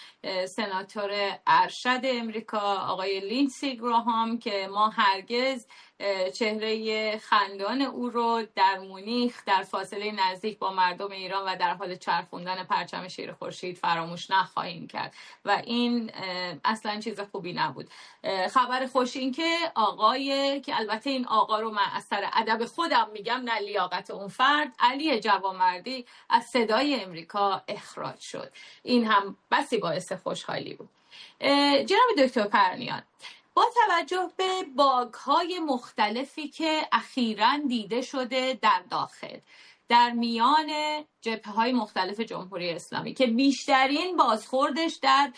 [SPEAKER 2] سناتور ارشد امریکا آقای لیندسی گراهام که ما هرگز چهره خندان او رو در مونیخ در فاصله نزدیک با مردم ایران و در حال چرخوندن پرچم شیر خورشید فراموش نخواهیم کرد و این اصلا چیز خوبی نبود. خبر خوش این که آقای که البته این آقا رو من از سر ادب خودم میگم نه لیاقت اون فرد، علی جوانمردی از صدای امریکا اخراج شد. این هم بسی باعث خوشحالی بود. جناب دکتر پرنیان، با توجه به باگ‌های مختلفی که اخیراً دیده شده در داخل در میان جبهه‌های مختلف جمهوری اسلامی که بیشترین بازخوردش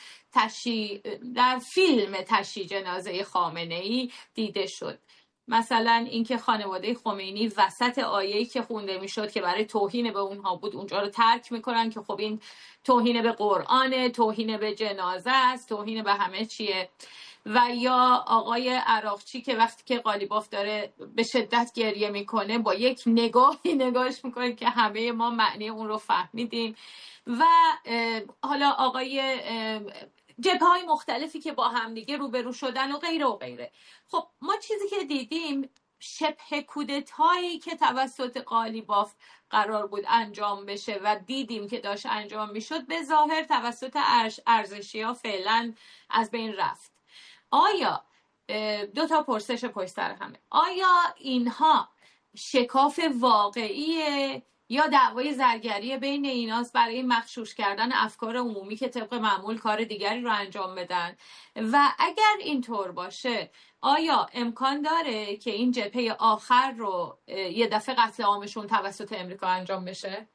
[SPEAKER 2] در فیلم تشییع جنازه خامنه‌ای دیده شد، مثلا اینکه خانواده خمینی وسط آیه‌ای که خونده میشد که برای توهین به اونها بود اونجا رو ترک میکنن که خب این توهین به قرآن، توهین به جنازه است، توهین به همه چیه. و یا آقای عراقچی که وقتی که قالیباف داره به شدت گریه میکنه با یک نگاهی نگاهش میکنه که همه ما معنی اون رو فهمیدیم. و حالا آقای جبهه‌های مختلفی که با همدیگه روبرو شدن و غیره و غیره. خب ما چیزی که دیدیم شبه کودتایی که توسط قالیباف قرار بود انجام بشه و دیدیم که داشت انجام میشد به ظاهر توسط ارزشی‌ها فعلا از بین رفت. آیا دو تا پرسش پشت سر همه، آیا اینها شکاف واقعیه یا دعوای زرگری بین ایناست برای مغشوش کردن افکار عمومی که طبق معمول کار دیگری رو انجام بدن؟ و اگر اینطور باشه آیا امکان داره که این جبهه آخر رو یه دفعه قتل عامشون توسط امریکا انجام بشه؟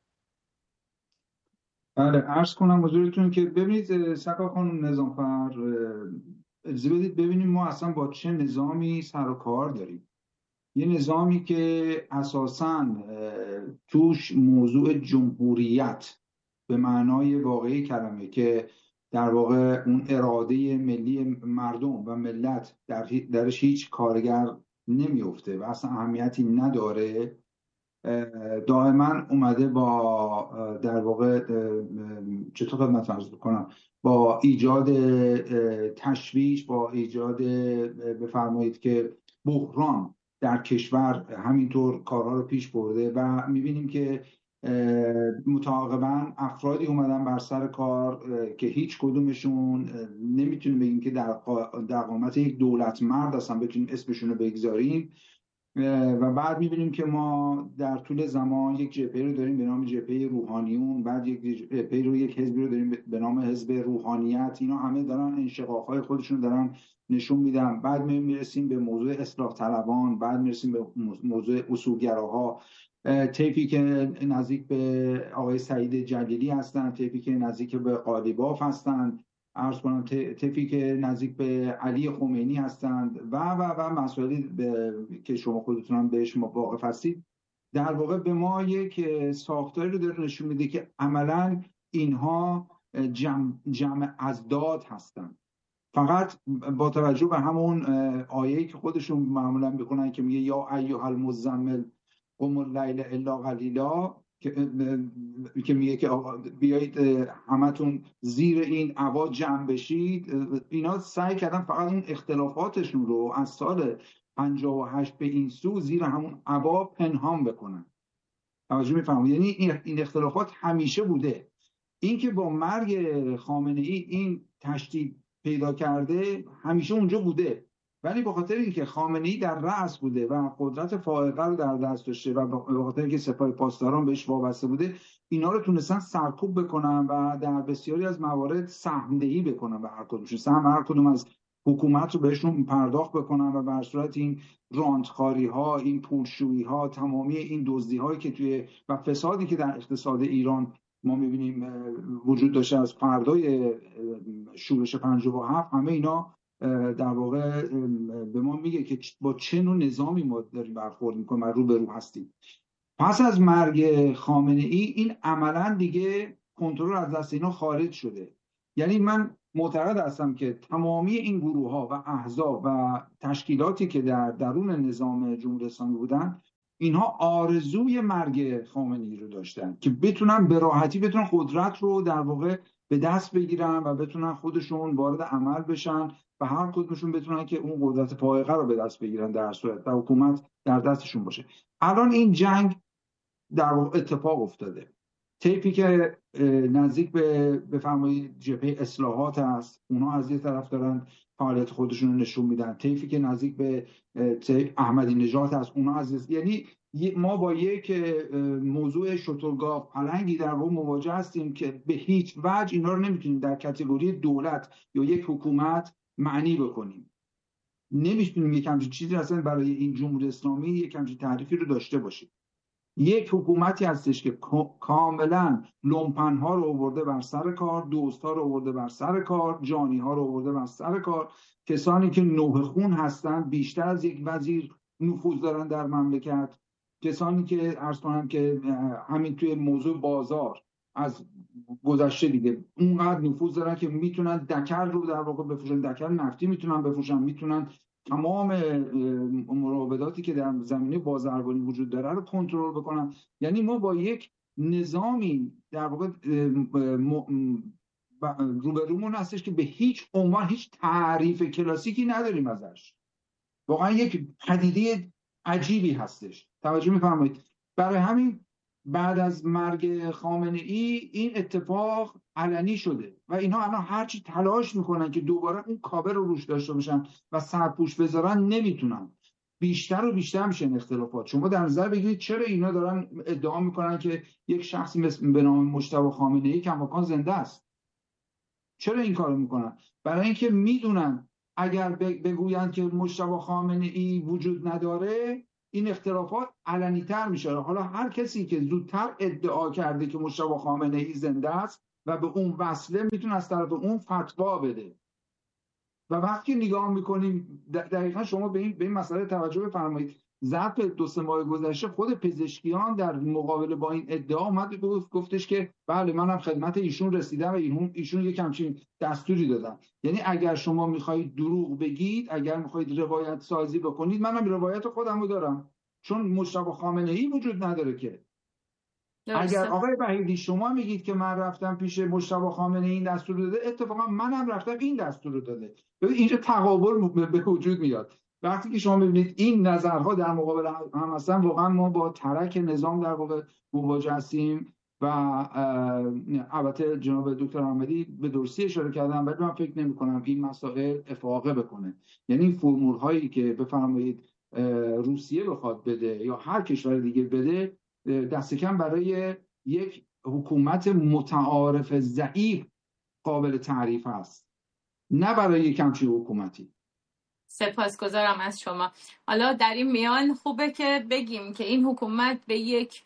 [SPEAKER 4] بله، عرض کنم حضورتون که ببینید سکا خانم نظامفر، اجازه بدید ببینیم ما اصلا با چه نظامی سر و کار داریم. یه نظامی که اساساً توش موضوع جمهوریت به معنای واقعی کلمه که در واقع اون اراده ملی مردم و ملت درش هیچ کارگر نمیفته و اصلا اهمیتی نداره، دائما اومده با در واقع چطور خدمت عرض بکنم، با ایجاد تشویش، با ایجاد بفرمایید که بحران در کشور همینطور کارها رو پیش برده و میبینیم که متعاقبا افرادی اومدن بر سر کار که هیچ کدومشون نمیتونیم بگیم که در قامت یک دولت مرد هستن بتونیم اسمشون رو بگذاریم و بعد میبینیم که ما در طول زمان یک جبهه رو داریم به نام جبهه روحانیون، بعد یک جبهه رو، یک حزبی رو داریم به نام حزب روحانیت. اینا همه دارن انشقاق‌های خودشون دارن نشون میدن. بعد میرسیم به موضوع اصلاح طلبان، بعد میرسیم به موضوع اصولگراها، طیفی که نزدیک به آقای سعید جلیلی هستن، طیفی که نزدیک به قالیباف هستن، عرض کنم طیفی که نزدیک به علی خمینی هستند و مسائلی که شما خودتون هم بهش واقف هستید. در واقع به ما یک ساختاری رو داره نشون میده که عملاً اینها جمع ازداد هستند. فقط با توجه به همون آیه‌ای که خودشون معمولاً میخونن که میگه یا ایها المزمل قم اللیل الا قلیلا، که میگه که بیایید همتون زیر این عبا جمع بشید. اینا سعی کردن فقط اون اختلافاتشون رو از سال 58 به این سو زیر همون عبا پنهان بکنن. توجه میفرمایید؟ یعنی این اختلافات همیشه بوده. این که با مرگ خامنه ای این تشدید پیدا کرده همیشه اونجا بوده، ولی به خاطر اینکه خامنه‌ای در رأس بوده و قدرت فائقه رو در دست داشته و به خاطر اینکه سپاه پاسداران بهش وابسته بوده، اینا رو تونستن سرکوب بکنن و در بسیاری از موارد سهم‌دهی بکنن به هر کدومشون، سهم هر کدوم از حکومت رو بهشون پرداخت بکنن و بر صورت این رانتخاری‌ها، این پولشویی‌ها، تمامی این دزدی‌هایی که توی و فسادی که در اقتصاد ایران ما می‌بینیم وجود داشته از فردای شورش 57، همه اینا در واقع به ما میگه که با چه نوع نظامی ما داریم برخورد میکنیم و روبرو هستیم. پس از مرگ خامنه ای این عملا دیگه کنترل از دست اینا خارج شده. یعنی من معتقد هستم که تمامی این گروه ها و احزاب و تشکیلاتی که در درون نظام جمهوری اسلامی بودن، اینها آرزوی مرگ خامنه ای رو داشتن که بتونن به راحتی بتونن قدرت رو در واقع به دست بگیرن و بتونن خودشون وارد عمل بشن و هر کدومشون بتونن که اون قدرت پایقه رو به دست بگیرن در صورت و حکومت در دستشون باشه. الان این جنگ در واقع اتفاق افتاده. طیفی که نزدیک به بفرمایید جبهه اصلاحات هست، اونا از یه طرف دارن فعالیت خودشون رو نشون میدن. طیفی که نزدیک به احمدی نژاد هست، اونا از یعنی ما با یک موضوع شترگاو پلنگی در واقع مواجه هستیم که به هیچ وجه اینا رو نمیتونیم در کاتگوری دولت یا یک حکومت معنی بکنیم. نمیتونیم یک همچین چیزی اصلا برای این جمهوری اسلامی یک همچین تعریفی رو داشته باشیم. یک حکومتی هستش که کاملا لومپنها رو آورده بر سر کار، دوستها رو آورده بر سر کار، جانیها رو آورده بر سر کار، کسانی که نوح خون هستن، بیشتر از یک وزیر نفوذ دارن در مملکت، کسانی که عرض کنم که همین توی موضوع بازار از گذشته دیگه اونقدر نفوذ دارن که میتونن دکل رو در واقع بفروشن، دکل نفتی میتونن بفروشن، میتونن تمام مراوداتی که در زمینه بازرگانی وجود داره رو کنترل بکنن. یعنی ما با یک نظامی در واقع روبرومون هستش که به هیچ عنوان هیچ تعریف کلاسیکی نداریم ازش. واقعا یک پدیده عجیبی هستش. توجه می‌فرمایید؟ برای همین بعد از مرگ خامنه ای این اتفاق علنی شده و اینا الان هرچی تلاش میکنن که دوباره اون کابه رو روش داشته باشن و سرپوش بذارن نمیتونن. بیشتر و بیشتر میشه اختلافات. شما در نظر بگیرید چرا اینا دارن ادعا میکنن که یک شخصی به نام مجتبی خامنه ای کماکان زنده است؟ چرا این کارو میکنن؟ برای اینکه میدونن اگر بگویند که مجتبی خامنه ای وجود نداره این اختلافات علنی تر میشه. حالا هر کسی که زودتر ادعا کرده که مجتبی خامنه ای زنده است و به اون وصله میتونه از طرف اون فتوا بده. و وقتی نگاه میکنیم دقیقا شما به این مسئله توجه بفرمایید. ظرف 2-3 ماه گذشته خود پزشکیان در مقابله با این ادعا اومد گفتش که بله منم خدمت ایشون رسیدم و ایشون یک همچین دستوری دادن. یعنی اگر شما میخواهید دروغ بگید، اگر میخواهید روایت سازی بکنید، منم روایت خودمو دارم، چون مجتبی خامنه ای وجود نداره که. اگر آقای وحیدی شما میگید که من رفتم پیش مجتبی خامنه ای این دستور داده، اتفاقا منم رفتم این دستور رو داده. اینجا تقابل به وجود میاد. وقتی که شما ببینید این نظرها در مقابل هم هستن، واقعا ما با ترک نظام در واقع مواجه هستیم. و البته جناب دکتر احمدی به درستی اشاره کردن، ولی من فکر نمی کنم این مسائل افاقه بکنه. یعنی این فرمول هایی که بفرمایید روسیه بخواد بده یا هر کشور دیگه بده، دست کم برای یک حکومت متعارف ضعیف قابل تعریف است، نه برای یک همچین حکومتی.
[SPEAKER 2] سپاسگزارم از شما. حالا در این میان خوبه که بگیم که این حکومت به یک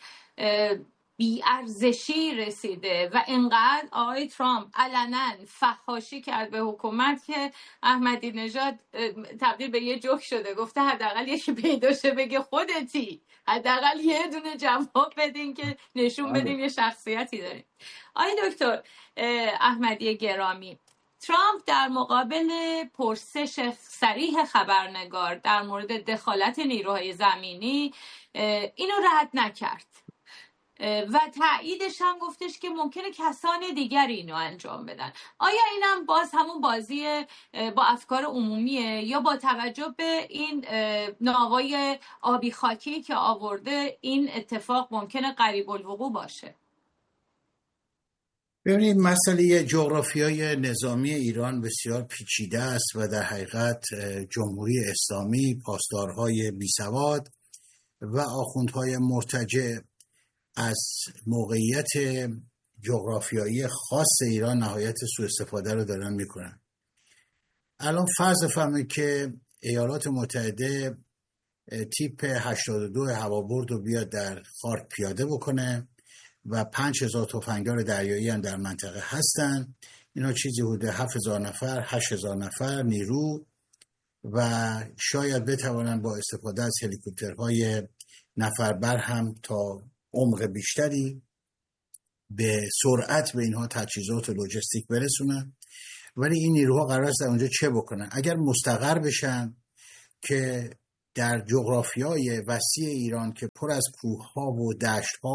[SPEAKER 2] بی‌ارزشی رسیده و انقدر آقای ترامپ علنا فحاشی کرد به حکومت که احمدی نژاد تبدیل به یه جوک شده. گفته حداقل یکی پیدا شه بگه خودتی، حداقل یه دونه جواب بدین که نشون بدین یه شخصیتی دارین. آقای دکتر احمدی گرامی، ترامپ در مقابل پرسش صریح خبرنگار در مورد دخالت نیروهای زمینی اینو رد نکرد و تاییدش هم گفتش که ممکنه کسان دیگری اینو انجام بدن. آیا اینم باز همون بازی با افکار عمومیه یا با توجه به این ناوای آبی خاکی که آورده این اتفاق ممکنه قریب الوقوع باشه؟
[SPEAKER 3] ببینید مسئله جغرافیای نظامی ایران بسیار پیچیده است و در حقیقت جمهوری اسلامی، پاسدارهای بیسواد و آخوندهای مرتجع از موقعیت جغرافیایی خاص ایران نهایت سوء استفاده رو دارن میکنن. الان فرض فهمید که ایالات متحده تیپ 82 هوابرد رو بیاد در خارک پیاده بکنه و 5000 تفنگدار دریایی هم در منطقه هستن. اینا چیزی حدود 7000 نفر 8000 نفر نیرو و شاید بتوانن با استفاده از هلیکوپترهای نفربر هم تا عمق بیشتری به سرعت به اینها تجهیزات و لوجستیک برسونن. ولی این نیروها قرار است در اونجا چه بکنن؟ اگر مستقر بشن که در جغرافیای وسیع ایران که پر از کوه‌ها و دشت‌ها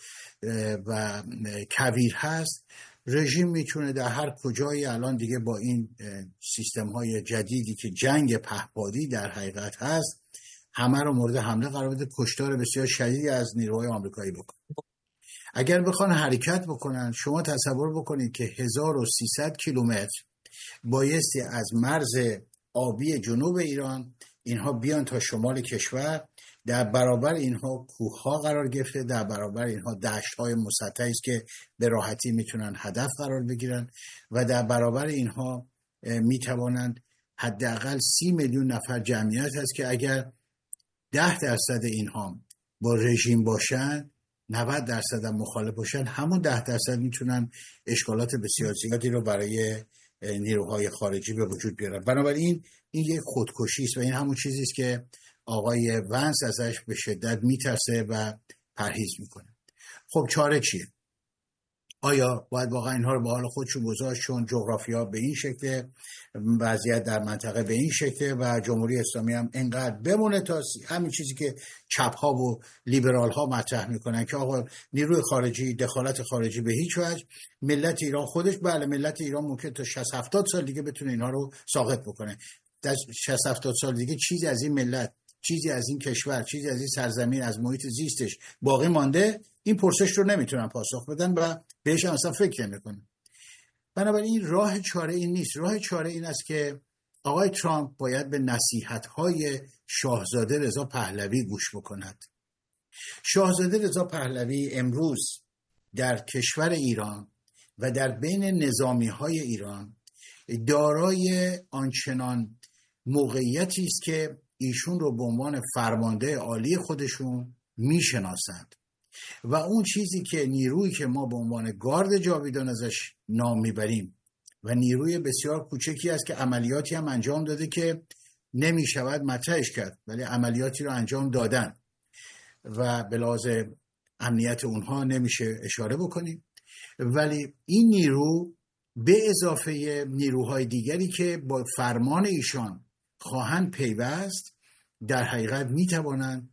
[SPEAKER 3] و کویر هست، رژیم میتونه در هر کجایی الان دیگه با این سیستم‌های جدیدی که جنگ پهپادی در حقیقت هست همه رو مورد حمله قرار بده، کشتار بسیار شدیدی از نیروهای آمریکایی بکنه. اگر بخوان حرکت بکنن، شما تصور بکنید که 1300 کیلومتر بایستی از مرز آبی جنوب ایران اینها بیان تا شمال کشور. در برابر اینها کوه‌ها قرار گرفته، در برابر اینها دشت‌های مسطحی است که به راحتی میتونن هدف قرار بگیرن و در برابر اینها میتوانند حداقل 30 میلیون نفر جمعیت هست که اگر 10% اینها با رژیم باشن، 90% هم مخالف باشن، همون 10% میتونن اشکالات بسیار زیادی رو برای نیروهای خارجی به وجود بیارن. بنابراین این یک خودکشی است و این همون چیزی است که آقای ونس ازش به شدت میترسه و پرهیز میکنه. خب چاره چیه؟ آیا باید واقعا اینها رو به حال خودشون گذاشت چون جغرافیا به این شکل، وضعیت در منطقه به این شکل و جمهوری اسلامی هم اینقدر بمونه تا همین چیزی که چپ ها و لیبرال ها مطرح میکنن که آقا نیروی خارجی، دخالت خارجی به هیچ وجه، ملت ایران خودش، بله ملت ایران ممکن تا 60-70 سال دیگه بتونه اینها رو ساقط بکنه. در 60-70 سال دیگه چیزی از این ملت چیزی از این کشور، چیزی از این سرزمین، از محیط زیستش باقی مانده، این پرسش رو نمیتونن پاسخ بدن و بهش هم اصلا فکر نمیکنن. بنابراین راه چاره این نیست. راه چاره این است که آقای ترامپ باید به نصیحت‌های شاهزاده رضا پهلوی گوش بکند. شاهزاده رضا پهلوی امروز در کشور ایران و در بین نظامی‌های ایران دارای آنچنان موقعیتی است که ایشون رو به عنوان فرمانده عالی خودشون میشناسند و اون چیزی که نیرویی که ما به عنوان گارد جاویدان ازش نام میبریم و نیروی بسیار کوچکی است که عملیاتی هم انجام داده که نمیشود مطرحش کرد، ولی عملیاتی رو انجام دادن و به لحاظ امنیت اونها نمیشه اشاره بکنیم، ولی این نیرو به اضافه نیروهای دیگری که با فرمان ایشان خواهند پیوست در حقیقت میتوانند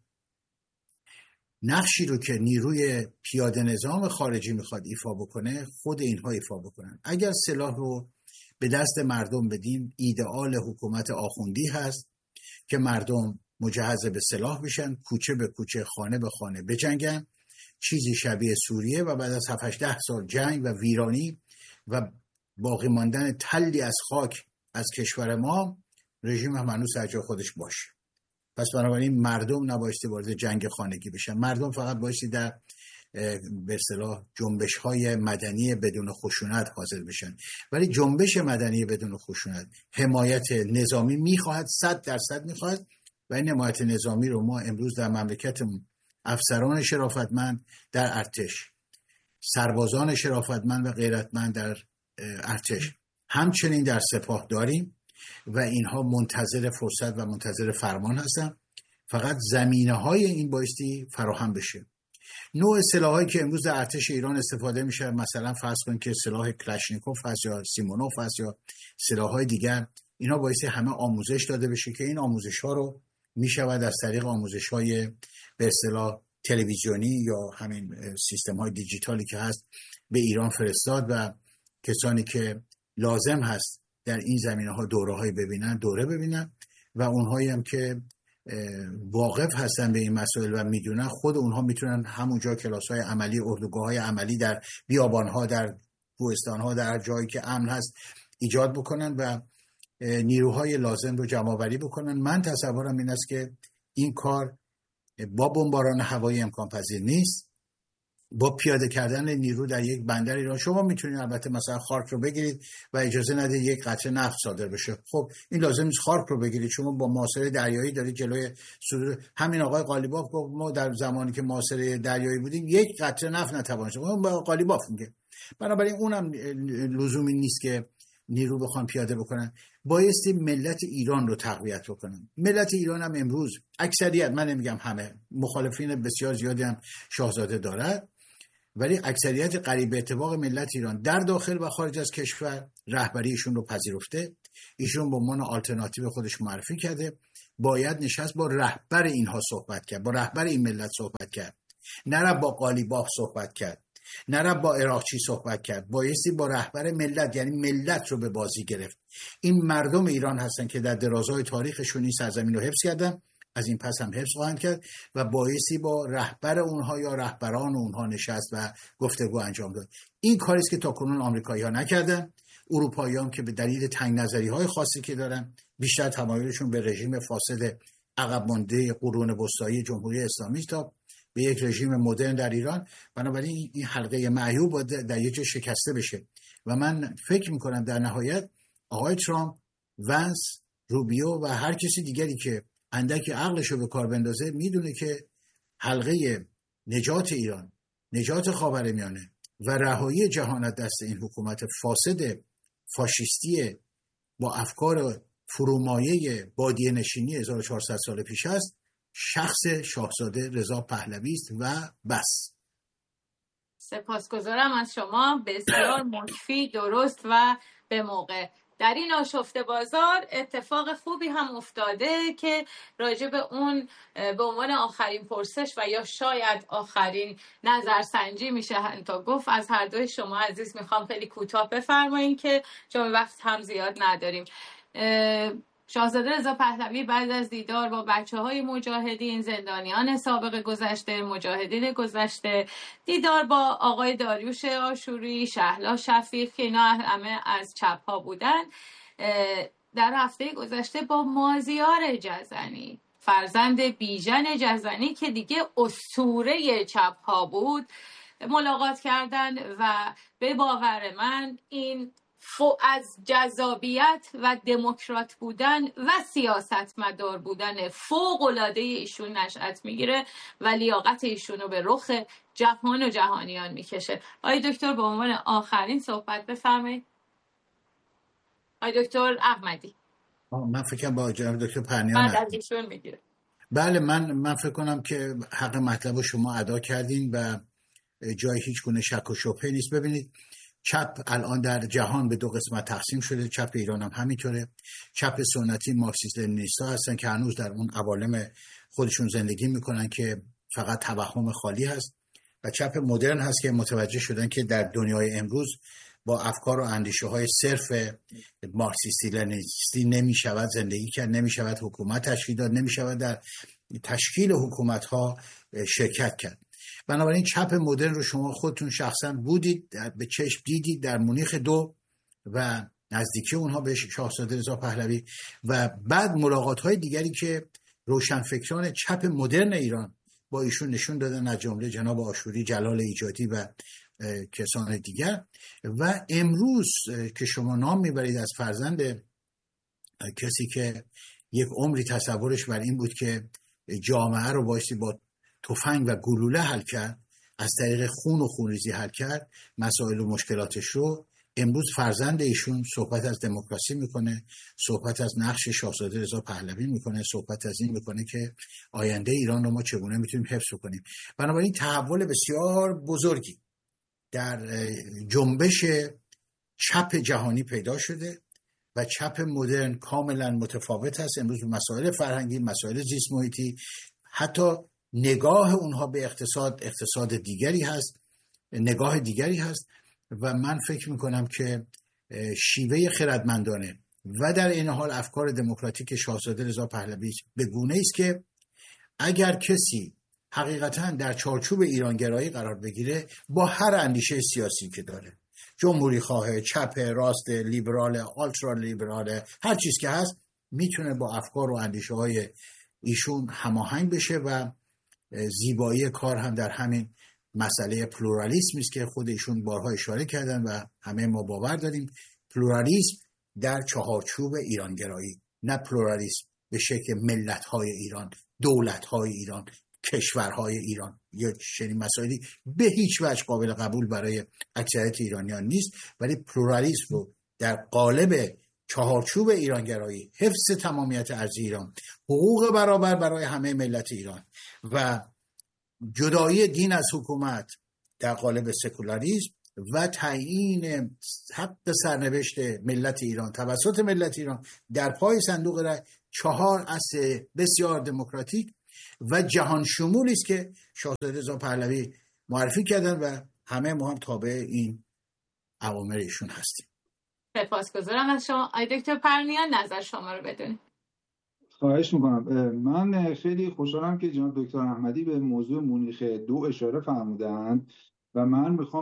[SPEAKER 3] نقشی رو که نیروی پیاده نظام خارجی میخواد ایفا بکنه خود اینها ایفا بکنن. اگر سلاح رو به دست مردم بدیم، ایدئال حکومت آخوندی هست که مردم مجهز به سلاح بشن، کوچه به کوچه، خانه به خانه بجنگن، چیزی شبیه سوریه و بعد از 7-8 سال جنگ و ویرانی و باقی ماندن تلی از خاک از کشور ما، رژیم هم هنوز در جای خودش باشه. پس بنابراین مردم نبایستی وارد جنگ خانگی بشن. مردم فقط بایستی در به اصطلاح جنبش‌های مدنی بدون خشونت حاضر بشن. ولی جنبش مدنی بدون خشونت حمایت نظامی میخواهد، 100% میخواهد و این حمایت نظامی رو ما امروز در مملکتمون افسران شرافتمند در ارتش، سربازان شرافتمند و غیرتمند در ارتش، همچنین در سپاه داریم و اینها منتظر فرصت و منتظر فرمان هستن. فقط زمینه‌های این بایستی فراهم بشه. نوع سلاحایی که امروز در ارتش ایران استفاده میشه، مثلا فرض کنید که سلاح کلاشنیکوف هست یا سیمونوف هست یا سلاح‌های دیگر، اینا بایستی همه آموزش داده بشه که این آموزش‌ها رو میشود از طریق آموزش‌های به اصطلاح تلویزیونی یا همین سیستم‌های دیجیتالی که هست به ایران فرستاد و کسانی که لازم هست در این زمینه‌ها دوره‌های دوره ببینن و اونهایی هم که واقف هستن به این مسائل و میدونن، خود اونها میتونن همونجا کلاس‌های عملی، اردوگاه‌های عملی در بیابان‌ها، در کوهستان‌ها، در جایی که امن هست ایجاد بکنن و نیروهای لازم رو جمع‌آوری بکنن. من تصورم این است که این کار با بمباران هوایی امکان پذیر نیست. با پیاده کردن نیرو در یک بندر ایران شما میتونید البته مثلا خارک رو بگیرید و اجازه ندید یک قطره نفت صادر بشه. خب این لازم نیست خارک رو بگیرید، شما با محاصره دریایی دارید جلوی صدور. همین آقای قالیباف گفت ما در زمانی که محاصره دریایی بودیم یک قطره نفت نتوانستیم. اون با قالیباف میگه. بنابراین اونم لزومی نیست که نیرو بخوان پیاده بکنن. بایستی ملت ایران رو تقویت بکنن. ملت ایران هم امروز اکثریت، من نمیگم همه، مخالفین بسیار زیادی هم شاهزاده دارد، ولی اکثریت قریب به اتفاق ملت ایران در داخل و خارج از کشور رهبریشون رو پذیرفته. ایشون به عنوان آلترناتیو خودش معرفی کرده. باید نشست با رهبر اینها صحبت کرد، با رهبر این ملت صحبت کرد، نه با قالیباف صحبت کرد، نه با عراقچی صحبت کرد. بایستی با رهبر ملت، یعنی ملت رو به بازی گرفت. این مردم ایران هستن که در درازای تاریخشون این سرزمین رو حفظ کردن، از این پس هم حفظ خواهند کرد و بایستی با رهبر اونها یا رهبران اونها نشست و گفتگو انجام داد. این کاری است که تاکنون آمریکایی‌ها نکردن. اروپایی‌ها که به دلیل تنگ نظری‌های خاصی که دارن، بیشتر تمایلشون به رژیم فاسد عقب مانده قرون وسطایی جمهوری اسلامی تا به یک رژیم مدرن در ایران. بنابراین این حلقه معیوب باید در یک جا شکسته بشه و من فکر می‌کنم در نهایت آقای ترامپ، ونس، روبیو و هر کسی دیگری که اندکی عقلشو به کار بندازه میدونه که حلقه نجات ایران، نجات خاورمیانه و رهایی جهان از دست این حکومت فاسد فاشیستی با افکار فرومایه بادیه نشینی 1400 سال پیش است، شخص شاهزاده رضا پهلوی است و بس.
[SPEAKER 2] سپاسگزارم از شما، بسیار مفید، درست و به موقع. در این آشفته بازار اتفاق خوبی هم افتاده که راجع به اون به عنوان آخرین پرسش و یا شاید آخرین نظرسنجی میشه تا گفت از هر دوی شما عزیز میخوام خیلی کوتاه بفرمایین که چون وقت هم زیاد نداریم. شاهزاده رضا پهلوی بعد از دیدار با بچه‌های مجاهدین، زندانیان سابق گذشته، مجاهدین گذشته، دیدار با آقای داریوش آشوری، شهلا شفیق که اینا همه از چپ‌ها بودن، در هفته گذشته با مازیار جزنی، فرزند بیژن جزنی که دیگه اسطوره چپ‌ها بود، ملاقات کردن و به باور من این از جذابیت و دموکرات بودن و سیاستمدار بودن فوق‌العاده ایشون نشأت میگیره و لیاقت ایشون رو به رخ جهان و جهانیان میکشه. آقای دکتر به عنوان آخرین صحبت بفرمایید. آقای دکتر احمدی.
[SPEAKER 3] من فکرم با جناب دکتر پرنیان
[SPEAKER 2] از ایشون میگیره.
[SPEAKER 3] بله، من فکر کنم که حق مطلب شما ادا کردین و جای هیچ گونه شک و شبهه نیست. ببینید چپ الان در جهان به دو قسمت تقسیم شده، چپ ایران هم همینطوره. چپ سنتی مارکسیست لنینیستا هستن که هنوز در اون عوالم خودشون زندگی میکنن که فقط توهم خالی هست، و چپ مدرن هست که متوجه شدن که در دنیای امروز با افکار و اندیشه های صرف مارکسیستی لنینیستی نمیشود زندگی کرد، نمیشود حکومت تشکیل داد، نمیشود در تشکیل حکومت ها شرکت کرد. بنابراین چپ مدرن رو شما خودتون شخصا بودید، به چشم دیدید در مونیخ 2 و نزدیکی اونها به شاهزاده رضا پهلوی، و بعد ملاقات های دیگری که روشنفکران چپ مدرن ایران با ایشون نشون دادن، از جمله جناب آشوری، جلال ایجادی و کسان دیگر. و امروز که شما نام میبرید از فرزند کسی که یک عمری تصورش بر این بود که جامعه رو بایستی با تفنگ و گلوله حل کرد، از طریق خون و خونریزی حل کرد مسائل و مشکلاتش رو، امروز فرزند ایشون صحبت از دموکراسی میکنه، صحبت از نقش شاهزاده رضا پهلوی میکنه، صحبت از این میکنه که آینده ایران رو ما چگونه میتونیم حفظ کنیم. بنابراین تحول بسیار بزرگی در جنبش چپ جهانی پیدا شده و چپ مدرن کاملا متفاوت هست. امروز مسائل فرهنگی، مسائل زیست محیطی، حتی نگاه اونها به اقتصاد دیگری هست، نگاه دیگری هست. و من فکر میکنم که شیوه خردمندانه و در این حال افکار دموکراتیک شاهزاده رضا پهلوی به گونه است که اگر کسی حقیقتا در چارچوب ایرانگرایی قرار بگیره، با هر اندیشه سیاسی که داره، جمهوری خواه، چپ، راست، لیبرال، آلترا لیبرال، هر چیز که هست، میتونه با افکار و اندیشه های ایشون هماهنگ بشه. و زیبایی کار هم در همین مسئله پلورالیسم است که خود ایشون بارها اشاره کردن و همه ما باور داریم. پلورالیسم در چهارچوب ایرانگرایی، نه پلورالیسم به شکل ملت‌های ایران، دولت‌های ایران، کشورهای ایران. یا چنین مسائلی به هیچ وجه قابل قبول برای اکثریت ایرانیان نیست، ولی پلورالیسم رو در قالب چهارچوب ایرانگرایی، حفظ تمامیت ارضی ایران، حقوق برابر برای همه ملت ایران و جدایی دین از حکومت در قالب سکولاریسم و تعیین حق سرنوشت ملت ایران توسط ملت ایران در پای صندوق رای، 4 اصل بسیار دموکراتیک و جهان شمولی است که شاهزاده رضا پهلوی معرفی کردن و همه ما هم تابع این اوامر ایشون هستیم.
[SPEAKER 2] سپاسگزارم از شما. آقای دکتر پرنیان نظر شما رو بدونیم.
[SPEAKER 4] خواهش میکنم. من خیلی خوشحالم که جناب دکتر احمدی به موضوع مونیخ 2 اشاره فرمودند و من میخوام